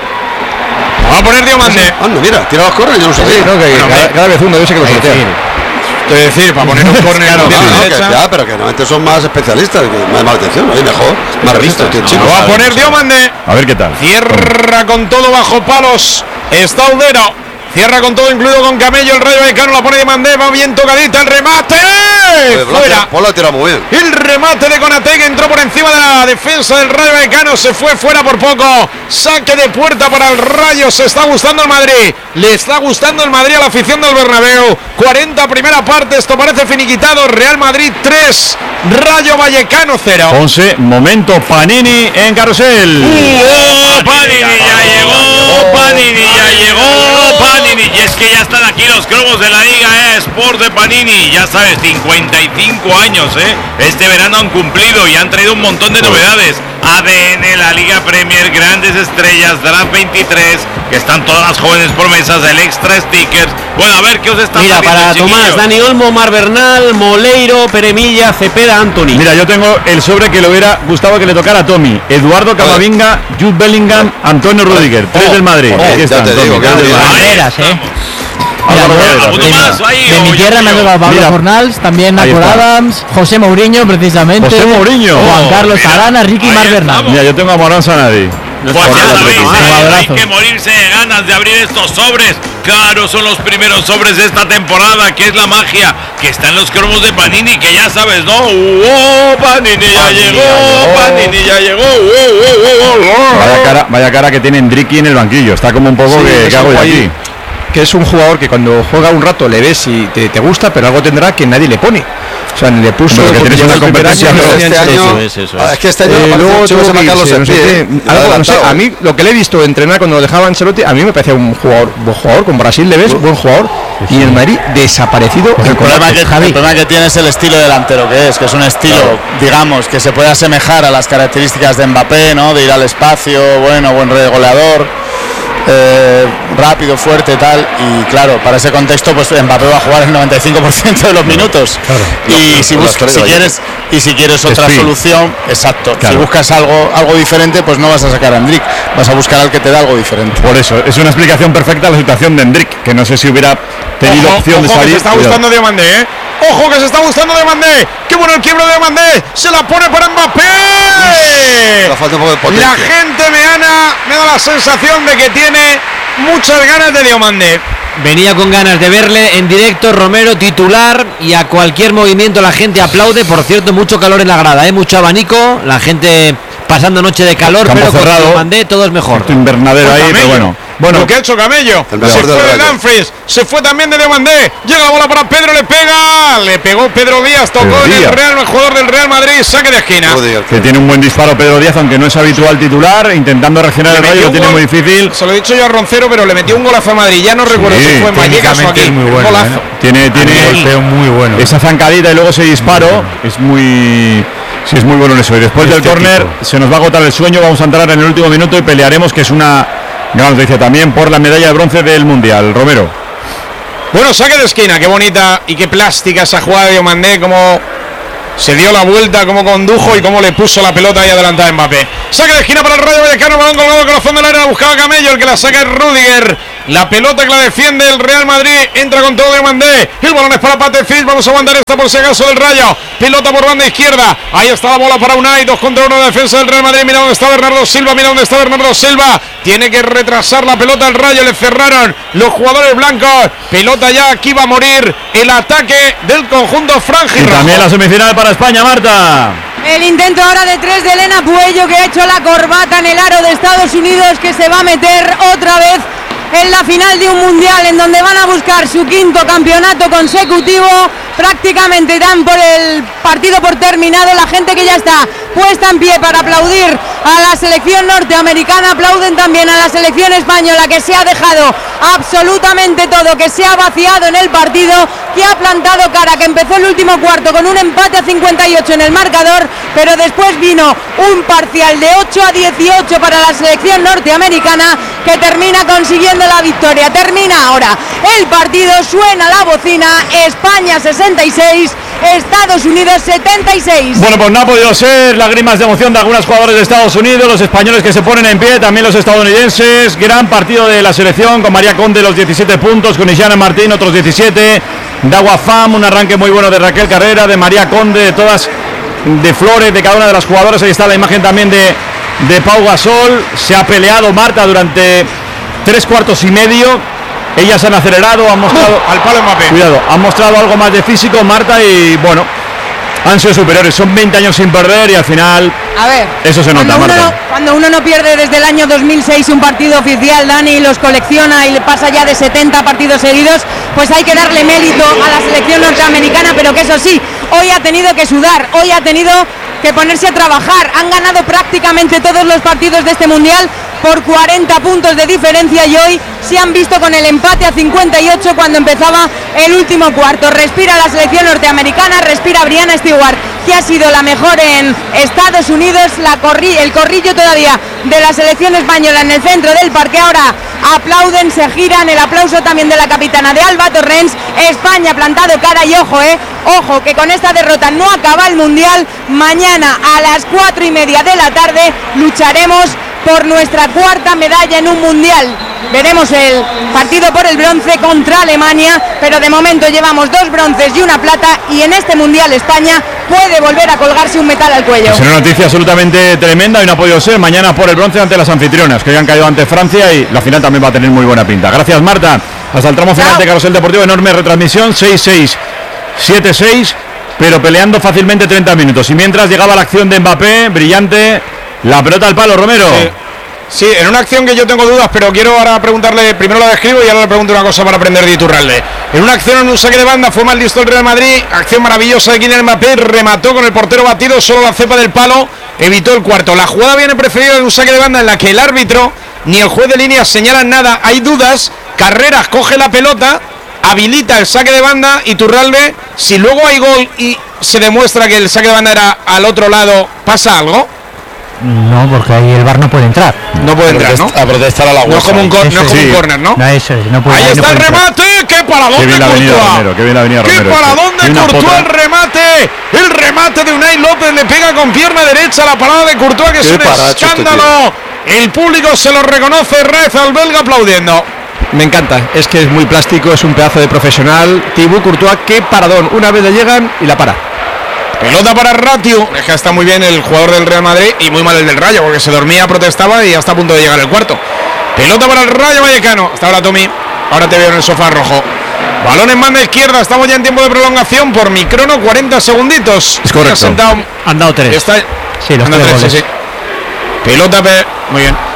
Speaker 1: Va a poner Diomande.
Speaker 11: Anda, mira, tira los córneres, yo no sabía.
Speaker 2: Sí, no, que
Speaker 1: no,
Speaker 2: cada, cada vez uno, yo sé que lo sortea.
Speaker 1: Es decir, para poner un córner
Speaker 11: claro, no, no, que, ya, pero que normalmente son más especialistas, que más, más atención, oye, mejor, más revistas, tío, chico.
Speaker 1: Lo va a poner Diomande.
Speaker 4: A ver qué tal.
Speaker 1: Cierra con todo bajo palos. Está Udero. Cierra con todo, incluido con Camello. El Rayo Vallecano la pone Diomande. Va bien tocadita el remate.
Speaker 11: Oye,
Speaker 1: fuera.
Speaker 11: Paul la tira muy bien.
Speaker 1: El remate de Konaté que entró por encima de la defensa del Rayo Vallecano. Se fue fuera por poco. Saque de puerta para el Rayo. Se está gustando el Madrid. Le está gustando el Madrid a la afición del Bernabéu. cuarenta primera parte. Esto parece finiquitado. Real Madrid tres. Rayo Vallecano cero.
Speaker 4: once. Momento Panini en carrusel.
Speaker 7: ¡Oh, Panini ya llegó! Panini ya llegó. Panini. Y es que ya están aquí los cromos de la Liga eh, Sport de Panini. Ya sabes, cincuenta y cinco años, ¿eh? Este verano han cumplido y han traído un montón de novedades. A D N, la Liga Premier, grandes estrellas, Draft veintitrés, que están todas las jóvenes promesas, el extra stickers. Bueno, a ver qué os está
Speaker 12: Mira, para Tomás, Dani Olmo, Mar Bernal, Moleiro, Peremilla, Cepeda, Anthony.
Speaker 4: Mira, yo tengo el sobre que le hubiera gustado que le tocara a Tommy. Eduardo Camavinga, Jude Bellingham, Antonio Rudiger, tres
Speaker 11: oh,
Speaker 4: del Madrid.
Speaker 11: Oh,
Speaker 4: Aquí están,
Speaker 11: te digo,
Speaker 4: Tommy,
Speaker 3: Banderas, eh.
Speaker 7: Mira,
Speaker 5: de,
Speaker 7: más, ahí,
Speaker 5: de mi tierra me ha tocado Pablo Fornals, también Nacor Adams, José Mourinho precisamente,
Speaker 4: José Mourinho,
Speaker 5: Juan
Speaker 7: oh,
Speaker 5: Carlos
Speaker 7: mira,
Speaker 5: Arana, Ricky Mar Bernal.
Speaker 4: Mira, yo tengo a Morán Sanadi.
Speaker 7: Pues ya sabéis, eh, hay que morirse de ganas de abrir estos sobres. Claro, son los primeros sobres de esta temporada, que es la magia, que está en los cromos de Panini, que ya sabes, ¿no? ¡Oh, Panini ya
Speaker 4: Panini
Speaker 7: llegó!
Speaker 4: ya llegó.
Speaker 7: ¡Panini ya llegó! ¡Oh, oh, oh, oh!
Speaker 4: Vaya cara, vaya cara que tiene Endricky en el banquillo. Está como un poco
Speaker 2: Sí,
Speaker 4: que,
Speaker 2: es
Speaker 4: que hago
Speaker 2: un
Speaker 4: de
Speaker 2: guay.
Speaker 4: aquí.
Speaker 2: Que es un jugador que cuando juega un rato le ves y te, te gusta, pero algo tendrá que nadie le pone. O sea, le puso
Speaker 4: Hombre, que
Speaker 2: porque
Speaker 4: tienes
Speaker 2: llegó
Speaker 4: una
Speaker 2: el primer
Speaker 4: competencia,
Speaker 2: año,
Speaker 11: pero
Speaker 2: no
Speaker 11: este
Speaker 2: tenían-
Speaker 11: año-
Speaker 12: Eso es, eso
Speaker 11: Ah,
Speaker 12: es.
Speaker 11: es que este año
Speaker 2: Eh,
Speaker 11: parece
Speaker 2: luego
Speaker 11: un chico que se
Speaker 2: tuvo que
Speaker 11: marca los
Speaker 2: irse, no sé
Speaker 11: pies,
Speaker 2: qué.
Speaker 11: y
Speaker 2: Algo, no sé,
Speaker 11: adelantado.
Speaker 2: a mí lo que le he visto entrenar cuando lo dejaba Ancelotti, a mí me parecía un jugador, buen jugador, con Brasil le ves, buen jugador, y en Madrid desaparecido.
Speaker 13: El problema, que, el problema que tiene es el estilo delantero que es, que es un estilo, claro, digamos, que se puede asemejar a las características de Mbappé, ¿no? De ir al espacio, bueno, buen goleador, eh, rápido, fuerte, tal, y claro, para ese contexto, pues Mbappé va a jugar el noventa y cinco por ciento de los minutos. Claro. Y,
Speaker 11: No,
Speaker 13: si
Speaker 11: no,
Speaker 13: buscas,
Speaker 11: no,
Speaker 13: si
Speaker 11: no,
Speaker 13: quieres, y si quieres otra
Speaker 4: Speed.
Speaker 13: solución, exacto.
Speaker 4: Claro.
Speaker 13: Si buscas algo, algo diferente, pues no vas a sacar a Endrick, vas a buscar al que te da algo diferente.
Speaker 4: Por eso, es una explicación perfecta a la situación de Endrick, que no sé si hubiera tenido
Speaker 1: Ojo,
Speaker 4: opción de
Speaker 1: ojo, que
Speaker 4: salir.
Speaker 1: se está
Speaker 4: Cuidado.
Speaker 1: gustando Diomande, ¿eh? Ojo que se está gustando Diomande. Qué bueno el quiebro de Diomande. Se la pone para Mbappé.
Speaker 11: Le falta un poco de potencia.
Speaker 1: La gente meana me da la sensación de que tiene muchas ganas de Diomande.
Speaker 3: Venía con ganas de verle en directo, Romero titular, y a cualquier movimiento la gente aplaude. Por cierto, mucho calor en la grada, ¿eh? Mucho abanico, la gente pasando noche de calor,
Speaker 4: Campo
Speaker 3: pero
Speaker 4: cerrado.
Speaker 3: con Diomande todo es mejor.
Speaker 4: Efecto invernadero ahí, pero bueno.
Speaker 1: Bueno, lo que ha hecho Camello. Se fue de Dumfries, se fue también de Diomandé. Llega la bola para Pedro, le pega. Le pegó Pedro Díaz, tocó Pedro en Díaz. El Real, el jugador del Real Madrid, saque de esquina.
Speaker 4: Que tiene un buen disparo Pedro Díaz, aunque no es habitual titular, intentando reaccionar el Rayo, lo tiene muy difícil.
Speaker 1: Se lo he dicho yo a Roncero, pero le metió un golazo a Madrid. Ya no recuerdo sí, si fue en Vallecas o aquí.
Speaker 10: Es muy bueno,
Speaker 1: golazo.
Speaker 10: ¿eh?
Speaker 4: Tiene, tiene
Speaker 10: un golpeo muy bueno.
Speaker 4: Esa zancadita y luego ese disparo es muy. Sí, es muy bueno eso. Y después este del córner se nos va a agotar el sueño. Vamos a entrar en el último minuto y pelearemos, que es una gran noticia también, por la medalla de bronce del Mundial. Romero.
Speaker 1: Bueno, saque de esquina. Qué bonita y qué plástica esa jugada de Diomandé. Como se dio la vuelta, cómo condujo y cómo le puso la pelota ahí adelantada a Mbappé. Saque de esquina para el Rayo Vallecano. Balón colgado al corazón del área. La buscaba Camello. El que la saca es Rüdiger. La pelota que la defiende el Real Madrid. Entra con todo Diomandé. El balón es para Patefis. Vamos a aguantar esta por si acaso del Rayo. Pelota por banda izquierda. Ahí está la bola para Unai. Dos contra uno de defensa del Real Madrid. Mira dónde está Bernardo Silva. Mira dónde está Bernardo Silva. Tiene que retrasar la pelota al Rayo. Le cerraron los jugadores blancos. Pelota ya. Aquí va a morir el ataque del conjunto franjirrojo.
Speaker 4: Y también la semifinal para España, Marta.
Speaker 8: El intento ahora de tres de Elena Puello, que ha hecho la corbata en el aro de Estados Unidos, que se va a meter otra vez en la final de un mundial en donde van a buscar su quinto campeonato consecutivo. Prácticamente dan por el partido por terminado. La gente que ya está puesta en pie para aplaudir a la selección norteamericana, aplauden también a la selección española, que se ha dejado absolutamente todo, que se ha vaciado en el partido, que ha plantado cara, que empezó el último cuarto con un empate a cincuenta y ocho en el marcador, pero después vino un parcial de ocho a dieciocho para la selección norteamericana, que termina consiguiendo la victoria. Termina ahora el partido, suena la bocina. España sesenta y seis, Estados Unidos setenta y seis.
Speaker 4: Bueno, pues no ha podido ser. Lágrimas de emoción de algunos jugadores de Estados Unidos, los españoles que se ponen en pie, también los estadounidenses. Gran partido de la selección, con María Conde los diecisiete puntos, con Ixana Martín otros diecisiete, Dawa Fam, un arranque muy bueno de Raquel Carrera, de María Conde, de todas, de Flores, de cada una de las jugadoras. Ahí está la imagen también de, de Pau Gasol. Se ha peleado Marta durante tres cuartos y medio. Ellas han acelerado, han mostrado
Speaker 1: uh, al palo Mbappé.
Speaker 4: Cuidado, han mostrado algo más de físico, Marta, y bueno, han sido superiores. Son veinte años sin perder y al final
Speaker 8: a ver,
Speaker 4: eso se nota, Marta.
Speaker 8: No, cuando uno no pierde desde el año dos mil seis un partido oficial, Dani, los colecciona y le pasa ya de setenta partidos seguidos, pues hay que darle mérito a la selección norteamericana, pero que eso sí, hoy ha tenido que sudar, hoy ha tenido que ponerse a trabajar. Han ganado prácticamente todos los partidos de este mundial por cuarenta puntos de diferencia y hoy se han visto con el empate a cincuenta y ocho cuando empezaba el último cuarto. Respira la selección norteamericana, respira Brianna Stewart, que ha sido la mejor en Estados Unidos. La corri el corrillo todavía de la selección española en el centro del parque. Ahora aplauden, se giran, el aplauso también de la capitana de Alba Torrens. España ha plantado cara y ojo, eh, ojo, que con esta derrota no acaba el mundial. Mañana a las cuatro y media de la tarde lucharemos por nuestra cuarta medalla en un mundial. Veremos el partido por el bronce contra Alemania, pero de momento llevamos dos bronces y una plata, y en este mundial España puede volver a colgarse un metal al cuello.
Speaker 4: Es una noticia absolutamente tremenda y no ha podido ser. Mañana por el bronce ante las anfitrionas, que habían caído ante Francia, y la final también va a tener muy buena pinta. Gracias, Marta. Hasta el tramo final Chao. de Carrusel Deportivo, enorme retransmisión, seis seis, siete seis, pero peleando fácilmente treinta minutos. Y mientras llegaba la acción de Mbappé, brillante, la pelota al palo, Romero.
Speaker 1: Sí. Sí, en una acción que yo tengo dudas, pero quiero ahora preguntarle, primero la describo y ahora le pregunto una cosa para aprender de Iturralde. En una acción, en un saque de banda, fue mal listo el Real Madrid, acción maravillosa de Kylian Mbappé, remató con el portero batido, solo la cepa del palo, evitó el cuarto. La jugada viene precedida de un saque de banda en la que el árbitro ni el juez de línea señalan nada, hay dudas. Carreras coge la pelota, habilita el saque de banda. Iturralde, si luego hay gol y se demuestra que el saque de banda era al otro lado, ¿pasa algo?
Speaker 14: No, porque ahí el V A R no puede entrar.
Speaker 1: No puede entrar, ¿no?
Speaker 6: A protestar a la
Speaker 1: No es como un, no es como
Speaker 14: sí.
Speaker 1: un córner, ¿no?
Speaker 14: No, eso es, no puede,
Speaker 1: ahí, ahí está no el remate, qué paradón de Courtois.
Speaker 4: Qué bien la avenida
Speaker 1: Qué
Speaker 4: Romero.
Speaker 1: paradón de Courtois, el remate. El remate de Unai López, le pega con pierna derecha la parada de Courtois, que es un escándalo. Este el público se lo reconoce, reza al belga aplaudiendo.
Speaker 2: Me encanta, es que es muy plástico, es un pedazo de profesional. Thibaut Courtois, qué paradón. Una vez le llegan y la para.
Speaker 1: Pelota para Ratiu. Es que está muy bien el jugador del Real Madrid y muy mal el del Rayo, porque se dormía, protestaba y ya está a punto de llegar el cuarto. Pelota para el Rayo Vallecano. Hasta ahora, Tommy. Ahora te veo en el sofá rojo. Balón en banda izquierda. Estamos ya en tiempo de prolongación por mi crono, cuarenta segunditos.
Speaker 4: Es correcto.
Speaker 1: Sentado,
Speaker 3: han dado tres.
Speaker 1: Está,
Speaker 14: sí, los tres
Speaker 1: tres,
Speaker 14: goles.
Speaker 1: sí, sí. Pelota, pe... muy bien.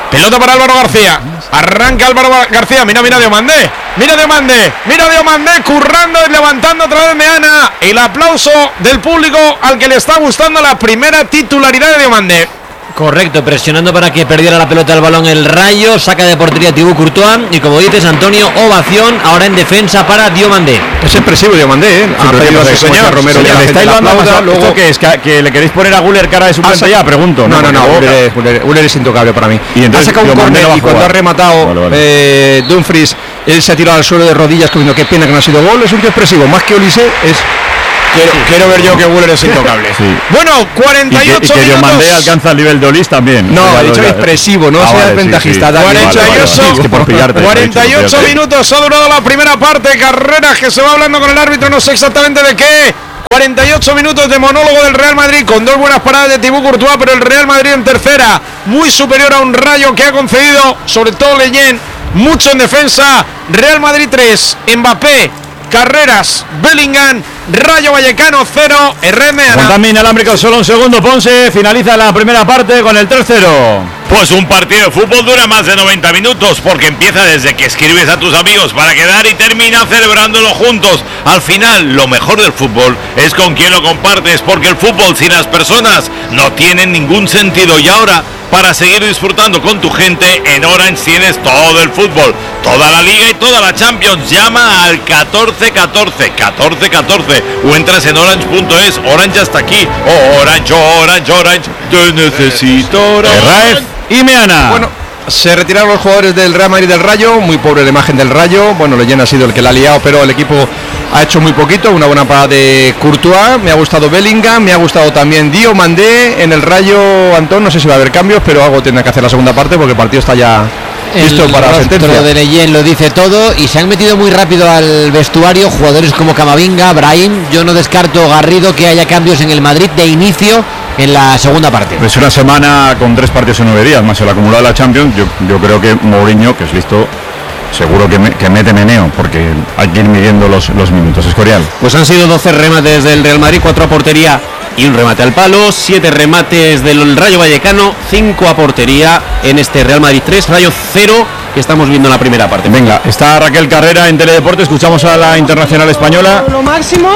Speaker 1: Pelota para Álvaro García. Arranca Álvaro García. Mira, mira Diomandé. Mira Diomandé. Mira Diomandé currando y levantando otra vez Meana. El aplauso del público al que le está gustando la primera titularidad de Diomandé.
Speaker 3: Correcto, presionando para que perdiera la pelota del balón el Rayo, saca de portería Thibaut Courtois y como dices Antonio, ovación ahora en defensa para Diomandé.
Speaker 2: Es expresivo Diomandé, ¿eh?
Speaker 4: Ah, pero sí, señor, Romero, le estáis dando más, luego... ¿Esto qué es? ¿Que, ¿Que le queréis poner a Guller cara de suplente ah, ya? Pregunto.
Speaker 2: No, no, no, no Guller, Guller, Guller es intocable para mí. Y entonces ha sacado un córner y cuando ha rematado vale, vale. Eh, Dumfries, él se ha tirado al suelo de rodillas comiendo qué pena que no ha sido gol, es un tío expresivo, más que Olise es...
Speaker 1: Quiero, sí. quiero ver yo que Guller es intocable. Sí. Bueno, cuarenta y ocho
Speaker 4: y que, y que
Speaker 1: minutos.
Speaker 4: Diomandé alcanza el nivel de Olis también.
Speaker 2: No, ha dicho expresivo, no ah, seas vale, ventajista. Sí, sí.
Speaker 1: cuarenta y ocho, vale, vale, vale. Pillarte, cuarenta y ocho minutos ha durado la primera parte. Carreras que se va hablando con el árbitro, no sé exactamente de qué. cuarenta y ocho minutos de monólogo del Real Madrid con dos buenas paradas de Thibaut Courtois, pero el Real Madrid en tercera, muy superior a un Rayo que ha concedido, sobre todo Leyen, mucho en defensa. Real Madrid tres, Mbappé, Carreras, Bellingham, Rayo Vallecano cero, Herrera.
Speaker 4: También inalámbrico, solo un segundo, Ponce, finaliza la primera parte con el tres cero.
Speaker 7: Pues un partido de fútbol dura más de noventa minutos porque empieza desde que escribes a tus amigos para quedar y termina celebrándolo juntos. Al final, lo mejor del fútbol es con quien lo compartes, porque el fútbol sin las personas no tiene ningún sentido. Y ahora, para seguir disfrutando con tu gente, en Orange tienes todo el fútbol, toda la Liga y toda la Champions. Llama al catorce catorce, catorce catorce o entras en orange punto es. Orange hasta aquí. Oh, Orange, Orange, Orange, te necesito Orange.
Speaker 4: Y Meana.
Speaker 2: Bueno, se retiraron los jugadores del Real Madrid del Rayo, muy pobre la imagen del Rayo. Bueno, Leyen ha sido el que la ha liado, pero el equipo ha hecho muy poquito. Una buena parada de Courtois, me ha gustado Bellingham, me ha gustado también Diomandé. En el Rayo, Antón, no sé si va a haber cambios, pero algo tendrá que hacer la segunda parte porque el partido está ya listo
Speaker 3: el
Speaker 2: para la sentencia.
Speaker 3: De Leyen lo dice todo y se han metido muy rápido al vestuario jugadores como Camavinga, Brahim. Yo no descarto, Garrido, que haya cambios en el Madrid de inicio en la segunda parte.
Speaker 4: Es una semana con tres partidos en nueve días, más el acumulado de la Champions. Yo, yo creo que Mourinho, que es listo, seguro que, me, que mete meneo, porque hay que ir midiendo los, los minutos. Escorial.
Speaker 12: Pues han sido doce remates del Real Madrid, cuatro a portería y un remate al palo, siete remates del Rayo Vallecano, cinco a portería en este Real Madrid tres, Rayo cero, que estamos viendo en la primera parte.
Speaker 4: Venga, está Raquel Carrera en Teledeporte, escuchamos a la internacional española.
Speaker 15: Lo máximo,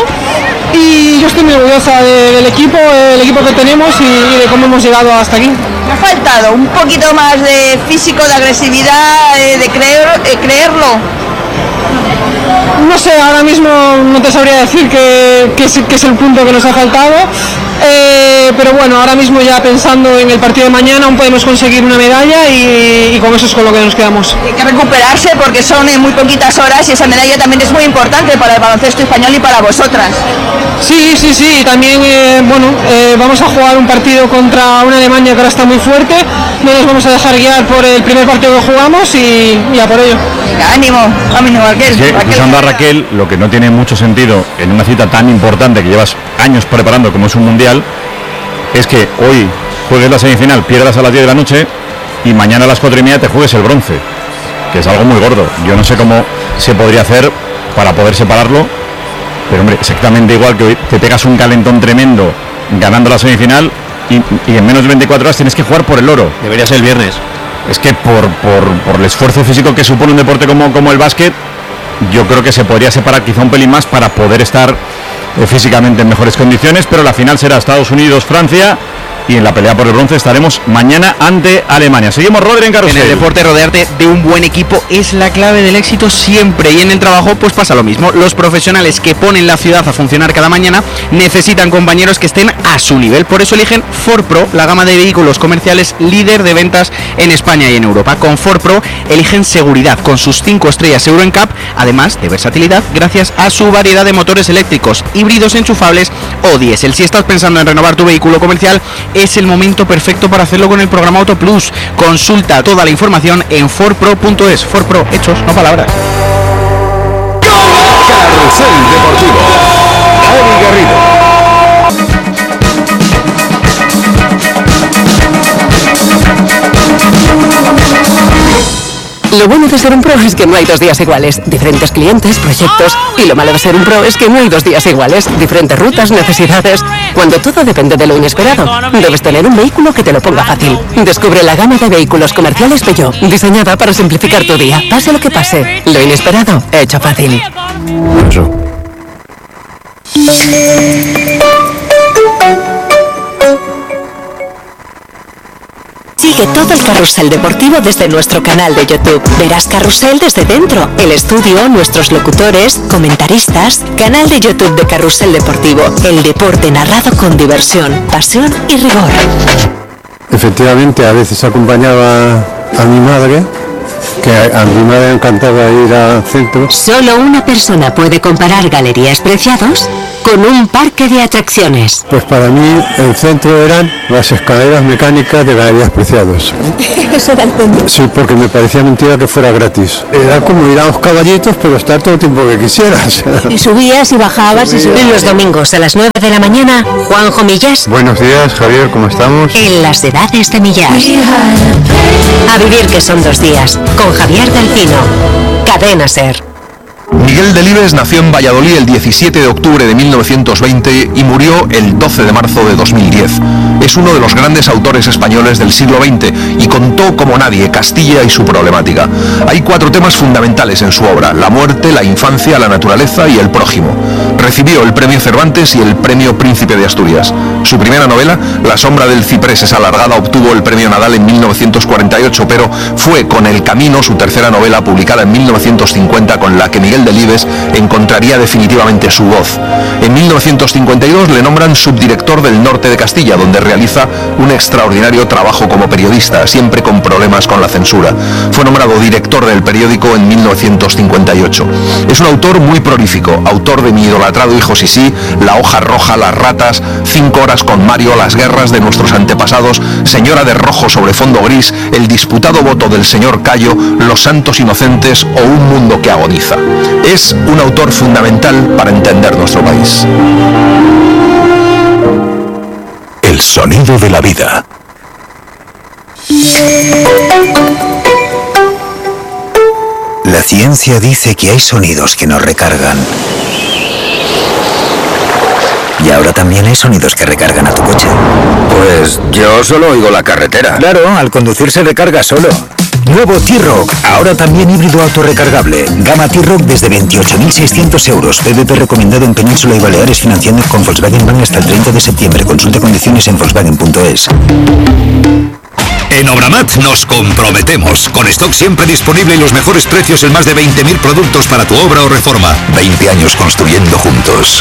Speaker 15: y yo estoy muy orgullosa de, del equipo, el equipo que tenemos y, y de cómo hemos llegado hasta aquí.
Speaker 16: Me ha faltado un poquito más de físico, de agresividad, de creer, de creerlo.
Speaker 15: No sé, ahora mismo no te sabría decir que, que, es, que es el punto que nos ha faltado, eh, pero bueno, ahora mismo ya pensando en el partido de mañana aún podemos conseguir una medalla y, y con eso es con lo que nos quedamos.
Speaker 16: Hay que recuperarse porque son en muy poquitas horas y esa medalla también es muy importante para el baloncesto español y para vosotras.
Speaker 15: Sí, sí, sí, también eh, bueno, eh, vamos a jugar un partido contra una Alemania que ahora está muy fuerte, no nos vamos a dejar guiar por el primer partido que jugamos y, y a por ello.
Speaker 16: Venga, ánimo, ánimo Raquel.
Speaker 4: Sí, Raquel. Raquel, lo que no tiene mucho sentido en una cita tan importante que llevas años preparando como es un mundial, es que hoy juegues la semifinal, pierdas a las diez de la noche y mañana a las cuatro y media te juegues el bronce, que es algo muy gordo. Yo no sé cómo se podría hacer para poder separarlo, pero hombre, exactamente igual que hoy te pegas un calentón tremendo ganando la semifinal y, y en menos de veinticuatro horas tienes que jugar por el oro.
Speaker 12: Debería ser el viernes.
Speaker 4: Es que por, por, por el esfuerzo físico que supone un deporte como, como el básquet, yo creo que se podría separar quizá un pelín más para poder estar eh, físicamente en mejores condiciones, pero la final será Estados Unidos-Francia y en la pelea por el bronce estaremos mañana ante Alemania. Seguimos, Rodri, en carrusel.
Speaker 17: En el deporte, rodearte de un buen equipo es la clave del éxito siempre, y en el trabajo pues pasa lo mismo. Los profesionales que ponen la ciudad a funcionar cada mañana necesitan compañeros que estén a su nivel. Por eso eligen Ford Pro, la gama de vehículos comerciales líder de ventas en España y en Europa. Con Ford Pro eligen seguridad con sus cinco estrellas Euro N C A P, además de versatilidad gracias a su variedad de motores eléctricos, híbridos enchufables o diésel. Si estás pensando en renovar tu vehículo comercial, es el momento perfecto para hacerlo con el programa Auto Plus. Consulta toda la información en ford pro punto es. Ford Pro, hechos, no palabras.
Speaker 18: Carrusel Deportivo. Dani Garrido.
Speaker 19: Lo bueno de ser un pro es que no hay dos días iguales. Diferentes clientes, proyectos. Y lo malo de ser un pro es que no hay dos días iguales. Diferentes rutas, necesidades. Cuando todo depende de lo inesperado, debes tener un vehículo que te lo ponga fácil. Descubre la gama de vehículos comerciales Peugeot, diseñada para simplificar tu día. Pase lo que pase, lo inesperado, hecho fácil.
Speaker 18: Eso.
Speaker 19: Sigue todo el carrusel deportivo desde nuestro canal de YouTube. Verás carrusel desde dentro, el estudio, nuestros locutores, comentaristas. Canal de YouTube de Carrusel Deportivo. El deporte narrado con diversión, pasión y rigor.
Speaker 18: Efectivamente, a veces acompañaba a mi madre, que a mi madre encantaba ir al centro.
Speaker 19: Solo una persona puede comparar Galerías Preciados con un parque de atracciones.
Speaker 18: Pues para mí el centro eran las escaleras mecánicas de Galerías Preciados.
Speaker 19: Eso era el centro.
Speaker 18: Sí, porque me parecía mentira que fuera gratis. Era como ir a los caballitos, pero estar todo el tiempo que quisieras.
Speaker 19: Y subías y bajabas y subías. Los domingos a las nueve de la mañana, Juanjo Millás.
Speaker 18: Buenos días, Javier, ¿cómo estamos?
Speaker 19: En las edades de Millás. A vivir que son dos días, con Javier Delfino. Cadena SER.
Speaker 2: Miguel Delibes nació en Valladolid el diecisiete de octubre de mil novecientos veinte y murió el doce de marzo de dos mil diez. Es uno de los grandes autores españoles del siglo veinte y contó como nadie Castilla y su problemática. Hay cuatro temas fundamentales en su obra: la muerte, la infancia, la naturaleza y el prójimo. Recibió el premio Cervantes y el premio Príncipe de Asturias. Su primera novela, La sombra del ciprés es alargada, obtuvo el premio Nadal en mil novecientos cuarenta y ocho, pero fue con El camino, su tercera novela, publicada en mil novecientos cincuenta, con la que Miguel Delibes encontraría definitivamente su voz. En mil novecientos cincuenta y dos le nombran subdirector del norte de Castilla, donde realiza un extraordinario trabajo como periodista, siempre con problemas con la censura. Fue nombrado director del periódico en mil novecientos cincuenta y ocho. Es un autor muy prolífico, autor de Mi idolatrado hijo Sisí, La hoja roja, Las ratas, Cinco horas con Mario, Las guerras de nuestros antepasados, Señora de rojo sobre fondo gris, El disputado voto del señor Cayo, Los santos inocentes o Un mundo que agoniza. Es un autor fundamental para entender nuestro país.
Speaker 20: El sonido de la vida.
Speaker 21: La ciencia dice que hay sonidos que nos recargan. Y ahora también hay sonidos que recargan a tu coche.
Speaker 20: Pues yo solo oigo la carretera.
Speaker 21: Claro, al conducir se recarga solo. Nuevo T-Roc, ahora también híbrido autorrecargable. Gama T-Roc desde veintiocho mil seiscientos euros. P V P recomendado en Península y Baleares, financiando con Volkswagen Bank hasta el treinta de septiembre. Consulte condiciones en volkswagen punto es.
Speaker 20: En Obramat nos comprometemos. Con stock siempre disponible y los mejores precios en más de veinte mil productos para tu obra o reforma. veinte años construyendo juntos.